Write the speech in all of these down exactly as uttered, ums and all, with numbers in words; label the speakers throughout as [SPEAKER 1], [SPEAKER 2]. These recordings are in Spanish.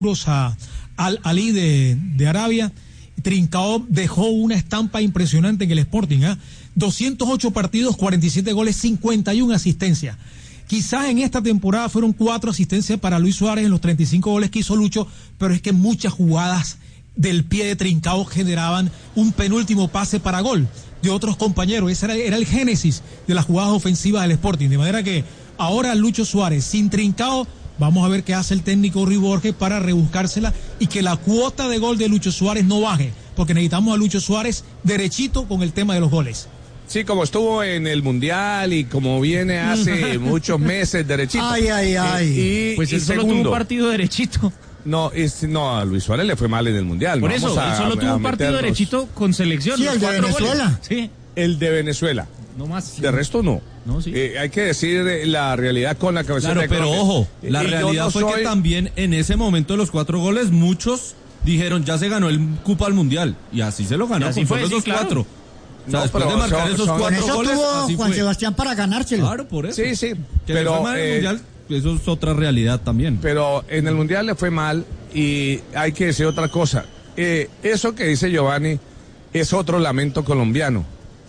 [SPEAKER 1] a Al Ali de, de Arabia. Trincao dejó una estampa impresionante en el Sporting, ¿eh? doscientos ocho partidos, cuarenta y siete goles, cincuenta y una asistencias. Quizás en esta temporada fueron cuatro asistencias para Luis Suárez en los treinta y cinco goles que hizo Lucho, pero es que muchas jugadas del pie de Trincao generaban un penúltimo pase para gol de otros compañeros. Ese era, era el génesis de las jugadas ofensivas del Sporting, de manera que ahora Lucho Suárez sin Trincao. Vamos a ver qué hace el técnico Rui Borges para rebuscársela y que la cuota de gol de Lucho Suárez no baje, porque necesitamos a Lucho Suárez derechito con el tema de los goles.
[SPEAKER 2] Sí, como estuvo en el Mundial y como viene hace muchos meses derechito.
[SPEAKER 3] Ay, ay, ay.
[SPEAKER 2] Y, y,
[SPEAKER 4] pues
[SPEAKER 2] y
[SPEAKER 4] él solo
[SPEAKER 2] segundo,
[SPEAKER 4] tuvo un partido derechito.
[SPEAKER 2] No, es, no, a Luis Suárez le fue mal en el Mundial.
[SPEAKER 4] Por
[SPEAKER 2] no
[SPEAKER 4] eso,
[SPEAKER 2] a,
[SPEAKER 4] él solo tuvo un partido
[SPEAKER 2] meternos.
[SPEAKER 4] derechito con selección.
[SPEAKER 3] Sí, el de Venezuela.
[SPEAKER 4] Goles. Sí,
[SPEAKER 2] El de Venezuela.
[SPEAKER 4] no más.
[SPEAKER 2] De resto no.
[SPEAKER 4] No, sí.
[SPEAKER 2] Eh, hay que decir la realidad con la cabeza.
[SPEAKER 5] Claro,
[SPEAKER 2] de
[SPEAKER 5] pero
[SPEAKER 2] Colombia.
[SPEAKER 5] ojo, la
[SPEAKER 2] Y yo
[SPEAKER 5] realidad
[SPEAKER 2] no
[SPEAKER 5] fue
[SPEAKER 2] soy...
[SPEAKER 5] que también en ese momento de los cuatro goles, muchos dijeron, ya se ganó el cupo al Mundial. Y así se lo ganó,
[SPEAKER 4] así
[SPEAKER 5] con
[SPEAKER 4] fue,
[SPEAKER 5] solo
[SPEAKER 4] sí,
[SPEAKER 5] esos
[SPEAKER 4] claro.
[SPEAKER 5] cuatro. O sea,
[SPEAKER 2] No,
[SPEAKER 5] después
[SPEAKER 2] pero
[SPEAKER 5] de marcar
[SPEAKER 2] son-
[SPEAKER 5] esos
[SPEAKER 2] son-
[SPEAKER 3] Con
[SPEAKER 5] cuatro
[SPEAKER 3] eso
[SPEAKER 5] goles,
[SPEAKER 3] tuvo
[SPEAKER 5] así
[SPEAKER 3] Juan
[SPEAKER 5] fue.
[SPEAKER 3] Sebastián para ganárselo.
[SPEAKER 5] Claro, por eso.
[SPEAKER 2] Sí, sí.
[SPEAKER 5] Que le
[SPEAKER 2] pero,
[SPEAKER 5] fue mal en el
[SPEAKER 2] eh,
[SPEAKER 5] Mundial, eso es otra realidad también.
[SPEAKER 2] pero en el Mundial le fue mal y hay que decir otra cosa. Eh, eso que dice Giovanni es otro lamento colombiano.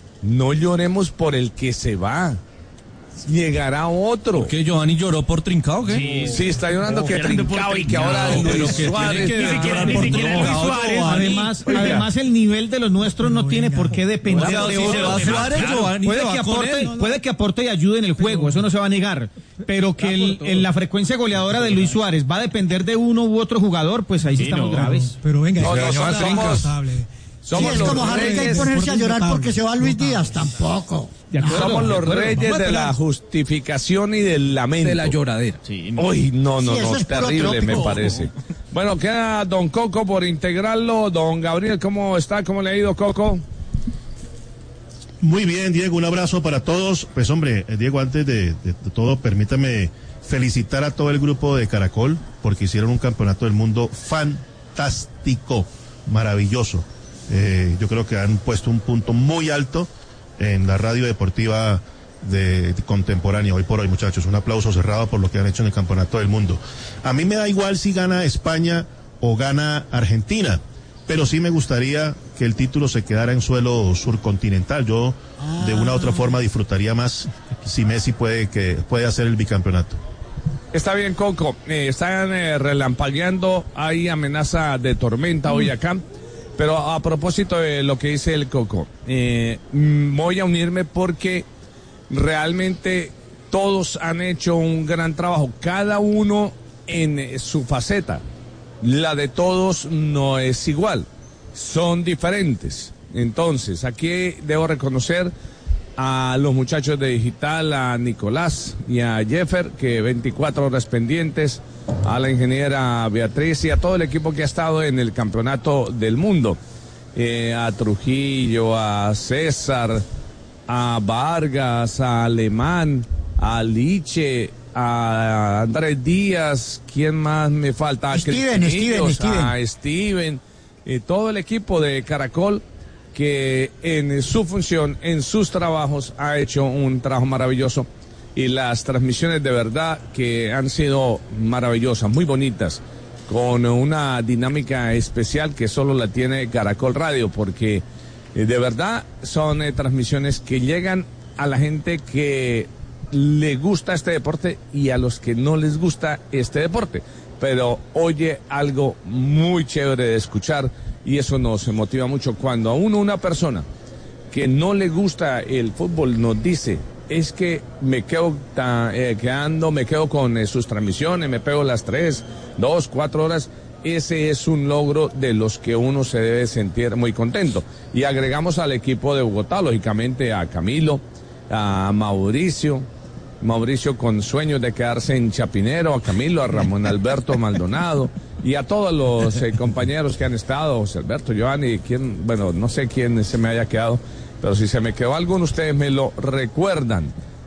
[SPEAKER 2] No lloremos por el que se va. Llegará otro.
[SPEAKER 5] ¿Por qué Giovanni lloró por Trincao o qué?
[SPEAKER 4] Sí.
[SPEAKER 2] Sí, está llorando
[SPEAKER 4] No,
[SPEAKER 2] que
[SPEAKER 4] llorando por
[SPEAKER 2] Trincao y que
[SPEAKER 4] Trincao,
[SPEAKER 2] ahora
[SPEAKER 5] pero
[SPEAKER 2] Luis
[SPEAKER 5] que
[SPEAKER 2] Suárez.
[SPEAKER 5] tiene que
[SPEAKER 4] Ni
[SPEAKER 5] ver
[SPEAKER 4] siquiera,
[SPEAKER 5] llorar
[SPEAKER 4] ni
[SPEAKER 5] por
[SPEAKER 4] siquiera Luis
[SPEAKER 5] Trincao,
[SPEAKER 4] Suárez.
[SPEAKER 5] Giovanni.
[SPEAKER 4] Además,
[SPEAKER 2] Oiga.
[SPEAKER 4] además, el nivel de los nuestros no,
[SPEAKER 1] No
[SPEAKER 4] tiene
[SPEAKER 1] venga.
[SPEAKER 4] por qué depender
[SPEAKER 5] O sea,
[SPEAKER 4] de
[SPEAKER 5] si se
[SPEAKER 4] otro.
[SPEAKER 5] va Suárez,
[SPEAKER 4] Claro,
[SPEAKER 5] Giovanni
[SPEAKER 4] puede
[SPEAKER 5] se
[SPEAKER 4] que
[SPEAKER 5] va con
[SPEAKER 4] aporte,
[SPEAKER 5] él. No, no.
[SPEAKER 4] puede que aporte y ayude en el juego, eso no se va a negar. Pero que el- en la frecuencia goleadora de Luis Suárez va a depender de uno u otro jugador, pues ahí sí,
[SPEAKER 6] Sí,
[SPEAKER 4] estamos
[SPEAKER 6] no.
[SPEAKER 4] graves.
[SPEAKER 1] Pero venga,
[SPEAKER 2] No, no,
[SPEAKER 1] que
[SPEAKER 2] somos-
[SPEAKER 1] sea responsable.
[SPEAKER 3] Sí,
[SPEAKER 2] Somos
[SPEAKER 3] es
[SPEAKER 2] los
[SPEAKER 3] como Harry Kane
[SPEAKER 2] reyes,
[SPEAKER 3] ponerse a llorar
[SPEAKER 1] notable,
[SPEAKER 3] porque se va Luis
[SPEAKER 1] notable.
[SPEAKER 3] Díaz, tampoco.
[SPEAKER 4] De acuerdo,
[SPEAKER 2] somos
[SPEAKER 4] de
[SPEAKER 2] los
[SPEAKER 4] acuerdo.
[SPEAKER 2] reyes
[SPEAKER 1] Vamos a
[SPEAKER 2] de la
[SPEAKER 1] esperar.
[SPEAKER 2] justificación y del lamento.
[SPEAKER 5] De la lloradera.
[SPEAKER 6] Sí,
[SPEAKER 2] Uy, no, no,
[SPEAKER 3] Sí, eso
[SPEAKER 2] no,
[SPEAKER 3] es puro
[SPEAKER 2] terrible
[SPEAKER 3] trópico.
[SPEAKER 2] me parece. Bueno, queda don Coco por integrarlo. Don Gabriel, ¿cómo está? ¿Cómo le ha ido, Coco?
[SPEAKER 7] Muy bien, Diego, un abrazo para todos. Pues hombre, eh, Diego, antes de, de- de todo, permítame felicitar a todo el grupo de Caracol porque hicieron un campeonato del mundo fantástico, maravilloso. Eh, yo creo que han puesto un punto muy alto en la radio deportiva de, de contemporánea hoy por hoy, muchachos. Un aplauso cerrado por lo que han hecho en el campeonato del mundo. A mí me da igual si gana España o gana Argentina, pero sí me gustaría que el título se quedara en suelo surcontinental. Yo de una u otra forma disfrutaría más si Messi puede que puede hacer el bicampeonato.
[SPEAKER 2] Está bien, Coco. Eh, están eh, relampagueando. Hay amenaza de tormenta hoy acá. Pero a propósito de lo que dice el Coco, eh, mm, voy a unirme porque realmente todos han hecho un gran trabajo. Cada uno en eh, su faceta. La de todos no es igual. Son diferentes. Entonces, aquí debo reconocer a los muchachos de Digital, a Nicolás y a Jeffer, que veinticuatro horas pendientes, a la ingeniera Beatriz y a todo el equipo que ha estado en el campeonato del mundo, eh, a Trujillo, a César, a Vargas, a Alemán, a Liche, a Andrés Díaz, ¿quién más me falta? A
[SPEAKER 3] Steven,
[SPEAKER 2] Cristiníos,
[SPEAKER 3] Steven, Steven.
[SPEAKER 2] a Steven, eh, todo el equipo de Caracol que en su función, en sus trabajos, ha hecho un trabajo maravilloso y las transmisiones de verdad que han sido maravillosas, muy bonitas, con una dinámica especial que solo la tiene Caracol Radio, porque eh, de verdad son eh, transmisiones que llegan a la gente que le gusta este deporte y a los que no les gusta este deporte, pero oye algo muy chévere de escuchar. Y eso nos motiva mucho cuando a uno, una persona que no le gusta el fútbol nos dice, es que me quedo ta, eh, quedando, me quedo con eh, sus transmisiones, me pego las tres, dos, cuatro horas. Ese es un logro de los que uno se debe sentir muy contento. Y agregamos al equipo de Bogotá, lógicamente, a Camilo, a Mauricio, Mauricio con sueños de quedarse en Chapinero, a Camilo, a Ramón Alberto Maldonado y a todos los eh, compañeros que han estado, José Alberto, Giovanni, quién, bueno, no sé quién se me haya quedado, pero si se me quedó alguno, ustedes me lo recuerdan.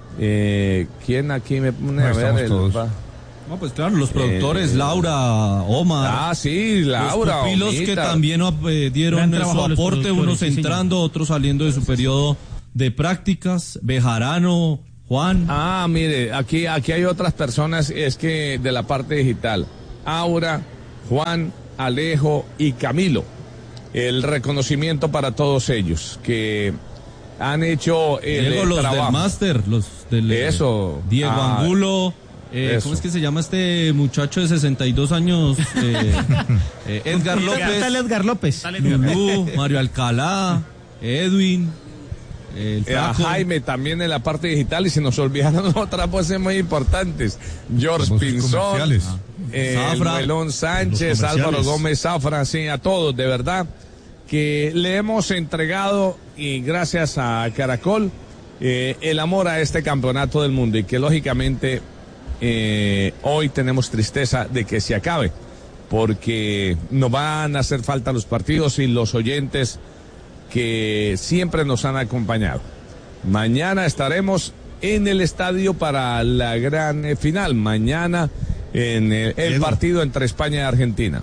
[SPEAKER 2] Eh, ¿Quién aquí me pone a ver el...
[SPEAKER 5] No, pues claro, los productores,
[SPEAKER 2] Eh,
[SPEAKER 5] Laura, Omar.
[SPEAKER 2] Ah, sí, Laura,
[SPEAKER 5] Los pupilos
[SPEAKER 2] Omita.
[SPEAKER 5] que también eh, dieron
[SPEAKER 4] Gran
[SPEAKER 5] eh, su
[SPEAKER 4] trabajo los
[SPEAKER 5] aporte,
[SPEAKER 4] productores,
[SPEAKER 5] unos
[SPEAKER 4] sí, señor.
[SPEAKER 5] entrando, otros saliendo de su periodo de prácticas. Bejarano, Juan.
[SPEAKER 2] Ah, mire, aquí, aquí hay otras personas, es que de la parte digital. Aura, Juan, Alejo y Camilo. El reconocimiento para todos ellos que han hecho el
[SPEAKER 5] Diego, los
[SPEAKER 2] trabajo.
[SPEAKER 5] del máster, los del
[SPEAKER 2] Eso.
[SPEAKER 5] Diego
[SPEAKER 2] Ah,
[SPEAKER 5] Angulo. Eh,
[SPEAKER 2] eso.
[SPEAKER 5] ¿Cómo es que se llama este muchacho de sesenta y dos años? Eh, eh, Edgar López.
[SPEAKER 4] Tal Edgar López.
[SPEAKER 5] Lulú, Mario Alcalá, Edwin, el
[SPEAKER 2] Eh, a
[SPEAKER 5] Flaco.
[SPEAKER 2] Jaime también en la parte digital, y se nos olvidaron otras voces muy importantes. George
[SPEAKER 7] Los
[SPEAKER 2] Pinzón,
[SPEAKER 7] comerciales.
[SPEAKER 2] eh,
[SPEAKER 5] Zafra.
[SPEAKER 2] Melón Sánchez,
[SPEAKER 7] Los
[SPEAKER 2] Álvaro
[SPEAKER 7] comerciales.
[SPEAKER 2] Gómez Zafra, sí, a todos, de verdad, que le hemos entregado, y gracias a Caracol, eh, el amor a este campeonato del mundo, y que lógicamente eh, hoy tenemos tristeza de que se acabe, porque nos van a hacer falta los partidos y los oyentes que siempre nos han acompañado. Mañana estaremos en el estadio para la gran eh, final. Mañana en el, el
[SPEAKER 7] Diego.
[SPEAKER 2] partido entre España y Argentina.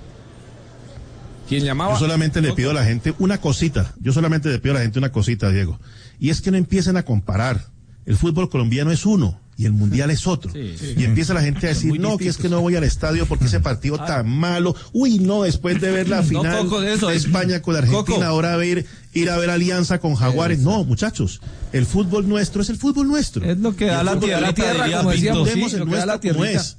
[SPEAKER 2] ¿Quién llamaba?
[SPEAKER 7] Yo solamente le pido a la gente una cosita. Yo solamente le pido a la gente una cosita, Diego. Y es que no empiecen a comparar. El fútbol colombiano es uno y el mundial es otro.
[SPEAKER 5] Sí, sí.
[SPEAKER 7] Y empieza la gente a decir, no, que es que no voy al estadio porque ese partido tan malo. Uy, no, después de ver la
[SPEAKER 5] No,
[SPEAKER 7] final
[SPEAKER 5] Coco, de eso
[SPEAKER 7] de
[SPEAKER 5] es-
[SPEAKER 7] España con la Argentina,
[SPEAKER 5] Coco.
[SPEAKER 7] ahora a ver, ir a ver Alianza con Jaguares. No, muchachos, el fútbol nuestro es el fútbol nuestro.
[SPEAKER 5] Es lo que
[SPEAKER 7] Y
[SPEAKER 5] da
[SPEAKER 7] el
[SPEAKER 5] la
[SPEAKER 7] fútbol-
[SPEAKER 5] tierra,
[SPEAKER 6] tierra,
[SPEAKER 5] diría
[SPEAKER 6] como decíamos,
[SPEAKER 5] Pinto.
[SPEAKER 7] disfrutemos
[SPEAKER 6] sí,
[SPEAKER 7] el
[SPEAKER 6] lo que da la
[SPEAKER 7] nuestro como
[SPEAKER 6] tierrita.
[SPEAKER 7] es.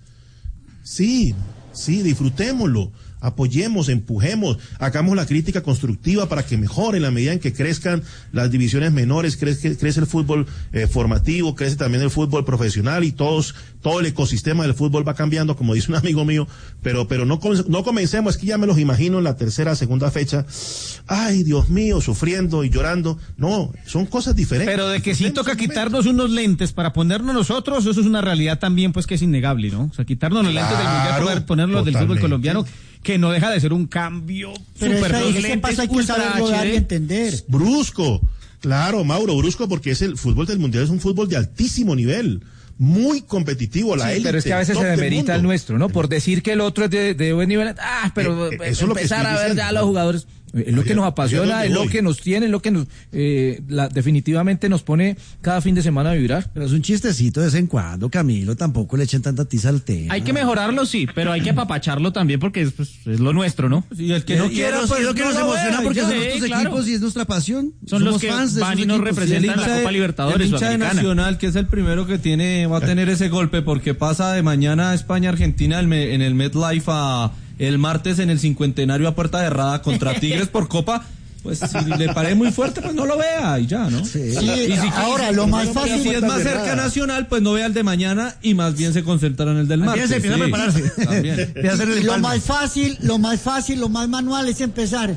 [SPEAKER 7] Sí, sí, disfrutémoslo, apoyemos, empujemos, hagamos la crítica constructiva para que mejore en la medida en que crezcan las divisiones menores, crece, crece el fútbol eh, formativo, crece también el fútbol profesional y todos, todo el ecosistema del fútbol va cambiando, como dice un amigo mío, pero, pero no, com- no comencemos, es que ya me los imagino en la tercera, segunda fecha, ay, Dios mío, sufriendo y llorando. No, son cosas diferentes.
[SPEAKER 4] Pero de que sí
[SPEAKER 7] Disfrutemos
[SPEAKER 4] toca
[SPEAKER 7] el momento.
[SPEAKER 4] quitarnos unos lentes para ponernos nosotros, eso es una realidad también, pues que es innegable, ¿no? O sea, quitarnos los lentes del mundial
[SPEAKER 7] Claro,
[SPEAKER 4] para ponerlos del fútbol
[SPEAKER 7] totalmente.
[SPEAKER 4] colombiano, que no deja de ser un cambio
[SPEAKER 3] Pero
[SPEAKER 4] súper
[SPEAKER 3] esa-
[SPEAKER 4] los
[SPEAKER 3] ese
[SPEAKER 4] lentes
[SPEAKER 3] paso hay que
[SPEAKER 4] ultra
[SPEAKER 3] saberlo dar
[SPEAKER 4] H
[SPEAKER 3] y
[SPEAKER 4] D.
[SPEAKER 3] entender.
[SPEAKER 7] Brusco, claro, Mauro, brusco porque es el fútbol del mundial, es un fútbol de altísimo nivel, muy competitivo, la
[SPEAKER 6] Sí,
[SPEAKER 7] élite,
[SPEAKER 6] pero es que a veces
[SPEAKER 7] top
[SPEAKER 6] se
[SPEAKER 7] del
[SPEAKER 6] demerita el
[SPEAKER 7] mundo.
[SPEAKER 6] nuestro, ¿no? Por decir que el otro es de, de buen nivel. Ah, pero
[SPEAKER 7] Eh, eh, eso es lo que
[SPEAKER 6] empezar
[SPEAKER 7] estoy
[SPEAKER 6] a ver
[SPEAKER 7] diciendo,
[SPEAKER 6] ya
[SPEAKER 7] ¿no?
[SPEAKER 6] los jugadores. Es lo que
[SPEAKER 7] Allá-
[SPEAKER 6] nos
[SPEAKER 7] allá
[SPEAKER 6] apasiona,
[SPEAKER 7] donde
[SPEAKER 6] es lo
[SPEAKER 7] voy.
[SPEAKER 6] que nos tiene, es lo que nos eh, la, definitivamente nos pone cada fin de semana a vibrar.
[SPEAKER 8] Pero es un chistecito de vez en cuando, Camilo, tampoco le echen tanta tiza al tema.
[SPEAKER 4] Hay que mejorarlo, sí, pero hay que apapacharlo también porque es, pues, es lo nuestro, ¿no?
[SPEAKER 5] Y el que
[SPEAKER 8] Y-
[SPEAKER 5] no
[SPEAKER 8] y
[SPEAKER 5] quiera,
[SPEAKER 8] es
[SPEAKER 5] pues
[SPEAKER 8] lo que
[SPEAKER 5] no
[SPEAKER 8] nos
[SPEAKER 5] lo
[SPEAKER 8] emociona
[SPEAKER 5] vea,
[SPEAKER 8] porque
[SPEAKER 5] ya.
[SPEAKER 8] son
[SPEAKER 4] Sí,
[SPEAKER 8] nuestros
[SPEAKER 4] claro.
[SPEAKER 8] equipos y es nuestra pasión.
[SPEAKER 4] Son los
[SPEAKER 8] Somos
[SPEAKER 4] que
[SPEAKER 8] fans de
[SPEAKER 4] van
[SPEAKER 8] esos
[SPEAKER 4] y nos
[SPEAKER 8] equipos.
[SPEAKER 4] representan
[SPEAKER 8] Y el
[SPEAKER 4] la
[SPEAKER 8] hincha de-
[SPEAKER 4] Copa Libertadores
[SPEAKER 5] El hincha de
[SPEAKER 4] Sudamericana.
[SPEAKER 5] Nacional, que es el primero que tiene, va a tener ese golpe porque pasa de mañana a España-Argentina en el- en el MetLife a el martes en el cincuentenario a puerta cerrada contra Tigres por Copa. Pues si le parece muy fuerte, pues no lo vea y ya, ¿no?
[SPEAKER 3] Sí,
[SPEAKER 5] Y si-
[SPEAKER 3] ahora, lo más
[SPEAKER 5] y
[SPEAKER 3] fácil
[SPEAKER 5] si es más cerca Nacional, pues no vea el de mañana y más bien se concentra en el del martes.
[SPEAKER 8] Empieza, empieza a
[SPEAKER 5] sí.
[SPEAKER 8] prepararse.
[SPEAKER 5] También.
[SPEAKER 8] Empieza a hacer el
[SPEAKER 3] Lo
[SPEAKER 8] palma.
[SPEAKER 3] más fácil, lo más fácil, lo más manual es empezar.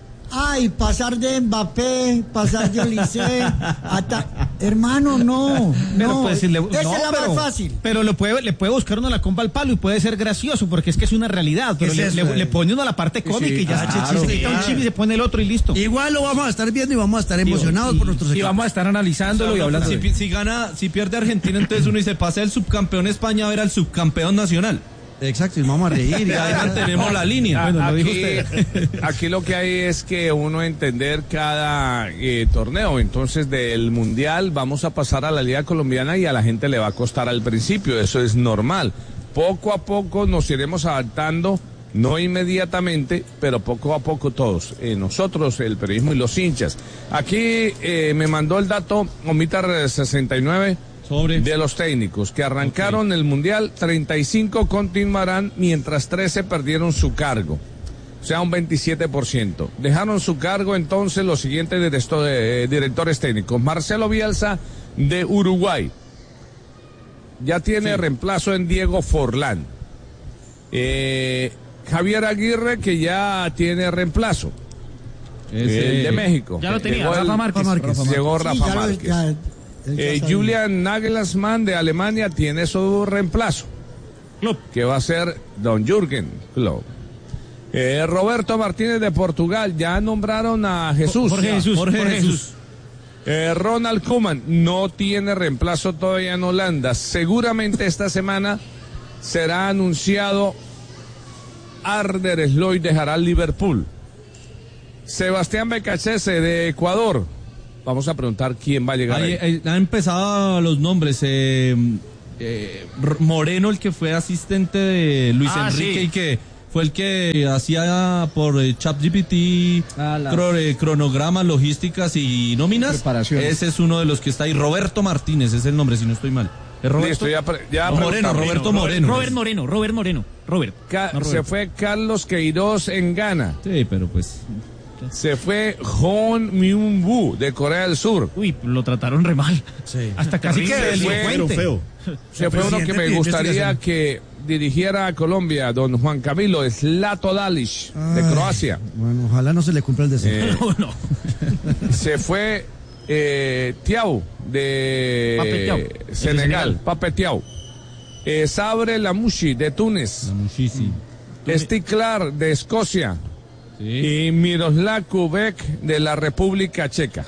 [SPEAKER 3] Ay, pasar de Mbappé, pasar de Olise, hasta... Hermano, no,
[SPEAKER 4] Pero
[SPEAKER 3] no,
[SPEAKER 4] pues, si le-
[SPEAKER 3] esa
[SPEAKER 4] no,
[SPEAKER 3] es la
[SPEAKER 4] pero-
[SPEAKER 3] más fácil.
[SPEAKER 4] Pero lo puede, le puede buscar uno la comba al palo y puede ser gracioso porque es que es una realidad. Pero
[SPEAKER 8] es
[SPEAKER 4] le,
[SPEAKER 8] eso,
[SPEAKER 4] le-
[SPEAKER 8] eh?
[SPEAKER 4] le pone uno la parte cómica y ya
[SPEAKER 8] claro,
[SPEAKER 4] se chiste, quita un
[SPEAKER 8] claro.
[SPEAKER 4] chip y se pone el otro y listo.
[SPEAKER 8] Igual lo vamos a estar viendo y vamos a estar emocionados por nuestros
[SPEAKER 6] Y
[SPEAKER 8] equipos.
[SPEAKER 6] vamos a estar analizándolo y hablando
[SPEAKER 5] si,
[SPEAKER 6] de...
[SPEAKER 5] si gana, si pierde Argentina, entonces uno dice, pasa el subcampeón España a ver al subcampeón nacional.
[SPEAKER 8] Exacto, y vamos a reír.
[SPEAKER 5] Y ahí mantenemos la línea.
[SPEAKER 2] A-
[SPEAKER 5] Bueno, lo dijo
[SPEAKER 2] aquí,
[SPEAKER 5] usted.
[SPEAKER 2] aquí lo que hay es que uno entender cada eh, torneo. Entonces, del Mundial vamos a pasar a la Liga Colombiana y a la gente le va a costar al principio. Eso es normal. Poco a poco nos iremos adaptando, no inmediatamente, pero poco a poco todos. Eh, nosotros, el periodismo y los hinchas. Aquí eh, me mandó el dato Omitar sesenta y nueve.
[SPEAKER 5] Sobre.
[SPEAKER 2] De los técnicos que arrancaron el Mundial, treinta y cinco continuarán mientras trece perdieron su cargo, o sea un veintisiete por ciento. Dejaron su cargo entonces los siguientes directo- eh, directores técnicos. Marcelo Bielsa de Uruguay, ya tiene
[SPEAKER 5] Sí.
[SPEAKER 2] reemplazo en Diego Forlán. Eh, Javier Aguirre que ya tiene reemplazo,
[SPEAKER 5] Ese-
[SPEAKER 2] el de México.
[SPEAKER 4] Ya lo tenía,
[SPEAKER 2] Llegó
[SPEAKER 4] Rafa
[SPEAKER 2] el-
[SPEAKER 4] Márquez.
[SPEAKER 8] Márquez.
[SPEAKER 2] Llegó
[SPEAKER 3] Sí,
[SPEAKER 2] Rafa
[SPEAKER 3] ya lo-
[SPEAKER 2] Márquez.
[SPEAKER 3] ya- él ya
[SPEAKER 2] Eh,
[SPEAKER 3] sabía.
[SPEAKER 2] Julian Nagelsmann de Alemania tiene su reemplazo, que va a ser Don Jürgen Klopp. Eh, Roberto Martínez de Portugal, ya nombraron a Jesús.
[SPEAKER 4] Jorge Jesús.
[SPEAKER 5] Jorge
[SPEAKER 4] Jorge
[SPEAKER 5] Jesús.
[SPEAKER 4] Jesús.
[SPEAKER 2] Eh, Ronald Koeman no tiene reemplazo todavía en Holanda. Seguramente esta semana será anunciado Arder Sloy dejará el Liverpool. Sebastián Becachese de Ecuador. Vamos a preguntar quién va a llegar
[SPEAKER 5] Ahí,
[SPEAKER 2] ahí.
[SPEAKER 5] ahí han empezado los nombres. eh, eh, R- Moreno, el que fue asistente de Luis
[SPEAKER 4] Ah,
[SPEAKER 5] Enrique
[SPEAKER 4] sí.
[SPEAKER 5] y que Fue el que hacía por eh, ChatGPT
[SPEAKER 6] Ah, la-
[SPEAKER 5] cro- eh, cronogramas, logísticas y nóminas.
[SPEAKER 6] Preparaciones.
[SPEAKER 5] Ese es uno de los que está ahí. Roberto Martínez es el nombre, si no estoy mal. ¿Es Roberto?
[SPEAKER 2] Listo, ya, pre- ya
[SPEAKER 5] No, Moreno,
[SPEAKER 2] preguntamos.
[SPEAKER 5] Roberto Moreno.
[SPEAKER 4] Robert Moreno, Robert Moreno, Robert.
[SPEAKER 2] Ca-
[SPEAKER 4] No,
[SPEAKER 2] se
[SPEAKER 4] Robert.
[SPEAKER 2] fue Carlos Queiroz en Ghana.
[SPEAKER 5] Sí, pero pues...
[SPEAKER 2] Se fue Hon Myung-woo de Corea del Sur.
[SPEAKER 4] Uy, lo trataron re mal.
[SPEAKER 8] Sí.
[SPEAKER 4] Hasta casi que
[SPEAKER 2] Terrible, fue-
[SPEAKER 7] Pero
[SPEAKER 4] delincuente.
[SPEAKER 7] feo.
[SPEAKER 2] Se fue uno que me
[SPEAKER 8] presidente,
[SPEAKER 2] gustaría
[SPEAKER 8] investigación.
[SPEAKER 2] que dirigiera a Colombia, don Juan Camilo Slato Dalic, de
[SPEAKER 8] Ay.
[SPEAKER 2] Croacia.
[SPEAKER 8] Bueno, ojalá no se le cumpla el deseo.
[SPEAKER 2] Eh,
[SPEAKER 4] No, no.
[SPEAKER 2] Se fue eh, Tiao de
[SPEAKER 4] Pape Thiaw, el de
[SPEAKER 2] Senegal,
[SPEAKER 4] Senegal.
[SPEAKER 2] Pape Thiaw. Eh, Sabre Lamouchi de Túnez.
[SPEAKER 5] Muchísimo.
[SPEAKER 2] Stiklar de Escocia.
[SPEAKER 5] Sí.
[SPEAKER 2] Y Miroslav Kubek de la República Checa.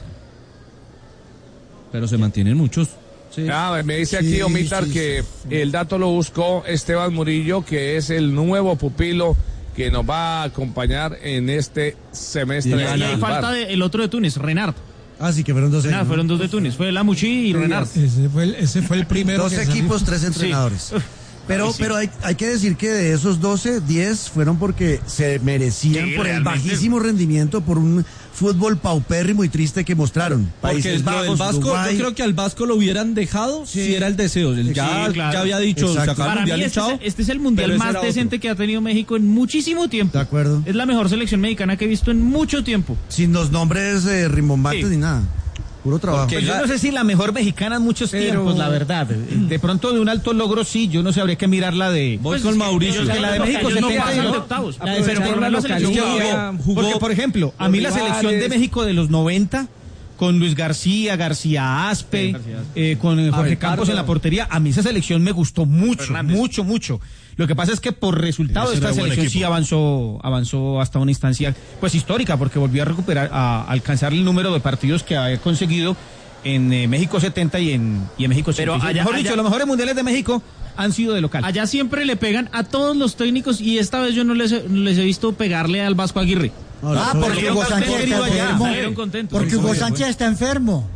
[SPEAKER 5] Pero se mantienen muchos.
[SPEAKER 2] Ah, me dice aquí
[SPEAKER 8] Sí,
[SPEAKER 2] Omitar
[SPEAKER 8] sí,
[SPEAKER 2] que el dato lo buscó Esteban Murillo, que es el nuevo pupilo que nos va a acompañar en este semestre.
[SPEAKER 5] Y
[SPEAKER 4] Y
[SPEAKER 5] gana.
[SPEAKER 4] hay
[SPEAKER 2] en
[SPEAKER 4] falta
[SPEAKER 2] Bar.
[SPEAKER 4] de- el otro de Túnez, Renard.
[SPEAKER 8] Ah, sí, que fueron dos
[SPEAKER 4] Renard,
[SPEAKER 8] años.
[SPEAKER 4] fueron dos de Túnez. Fue Lamuchi y Renard.
[SPEAKER 1] Ese fue el, ese fue el primero.
[SPEAKER 8] Dos
[SPEAKER 1] que salió.
[SPEAKER 8] equipos, tres entrenadores. Pero, pero hay, hay que decir que de esos doce, diez fueron porque se merecían
[SPEAKER 4] Sí,
[SPEAKER 8] por el
[SPEAKER 4] realmente.
[SPEAKER 8] bajísimo rendimiento, por un fútbol paupérrimo y triste que mostraron.
[SPEAKER 5] Porque
[SPEAKER 8] Países
[SPEAKER 5] lo del
[SPEAKER 8] Bajos,
[SPEAKER 5] Vasco,
[SPEAKER 8] Uruguay.
[SPEAKER 5] yo creo que al Vasco lo hubieran dejado
[SPEAKER 8] Sí.
[SPEAKER 5] si era el deseo. Él ya,
[SPEAKER 4] Sí, claro.
[SPEAKER 5] ya había dicho,
[SPEAKER 8] Exacto.
[SPEAKER 5] sacar
[SPEAKER 4] Para mí
[SPEAKER 5] mundial y
[SPEAKER 4] este,
[SPEAKER 5] chao.
[SPEAKER 4] es, este es el mundial
[SPEAKER 5] pero ese
[SPEAKER 4] más
[SPEAKER 5] era
[SPEAKER 4] decente
[SPEAKER 5] otro.
[SPEAKER 4] que ha tenido México en muchísimo tiempo.
[SPEAKER 8] De acuerdo.
[SPEAKER 4] Es la mejor selección mexicana que he visto en mucho tiempo.
[SPEAKER 8] Sin los nombres eh, rimbombantes
[SPEAKER 4] Sí.
[SPEAKER 8] ni nada. Puro trabajo.
[SPEAKER 5] Porque
[SPEAKER 4] Pues yo no sé si la mejor mexicana en muchos
[SPEAKER 6] Pero-
[SPEAKER 4] tiempos, la verdad. De pronto de un alto logro sí, yo no sé, habría que mirarla de...
[SPEAKER 5] Voy
[SPEAKER 4] Pues,
[SPEAKER 5] con
[SPEAKER 4] es que
[SPEAKER 5] Mauricio.
[SPEAKER 4] ellos- que la de México
[SPEAKER 5] Ellos no
[SPEAKER 4] setenta y
[SPEAKER 5] pasan
[SPEAKER 4] no-
[SPEAKER 5] de
[SPEAKER 4] octavos.
[SPEAKER 6] La de-
[SPEAKER 4] Pero por
[SPEAKER 6] la
[SPEAKER 4] la selección
[SPEAKER 6] localidad,
[SPEAKER 4] jugó-
[SPEAKER 5] jugó-
[SPEAKER 4] Porque, por ejemplo, a mí la
[SPEAKER 6] Rivales.
[SPEAKER 4] selección de México de los noventa, con Luis García, García Aspe, eh, con eh, Jorge
[SPEAKER 6] Abel
[SPEAKER 4] Campos
[SPEAKER 6] Pardo.
[SPEAKER 4] en la portería, a mí esa selección me gustó mucho,
[SPEAKER 2] Fernández.
[SPEAKER 4] mucho, mucho. Lo que pasa es que por resultado
[SPEAKER 7] Ese
[SPEAKER 4] esta
[SPEAKER 7] era buen
[SPEAKER 4] selección
[SPEAKER 7] equipo.
[SPEAKER 4] sí avanzó, avanzó hasta una instancia pues histórica, porque volvió a recuperar, a alcanzar el número de partidos que había conseguido en eh, México setenta y en, y en México
[SPEAKER 9] Pero
[SPEAKER 4] ochenta y seis.
[SPEAKER 9] allá-
[SPEAKER 4] Mejor dicho,
[SPEAKER 9] allá-
[SPEAKER 4] los mejores mundiales de México han sido de local.
[SPEAKER 9] Allá siempre le pegan a todos los técnicos y esta vez yo no les, he- les he visto pegarle al Vasco Aguirre.
[SPEAKER 3] Ah, porque
[SPEAKER 4] Salieron
[SPEAKER 3] Hugo Sánchez
[SPEAKER 4] contentos,
[SPEAKER 3] está
[SPEAKER 4] allá,
[SPEAKER 3] enfermo.
[SPEAKER 4] salieron contentos.
[SPEAKER 3] Porque Hugo Sánchez está enfermo.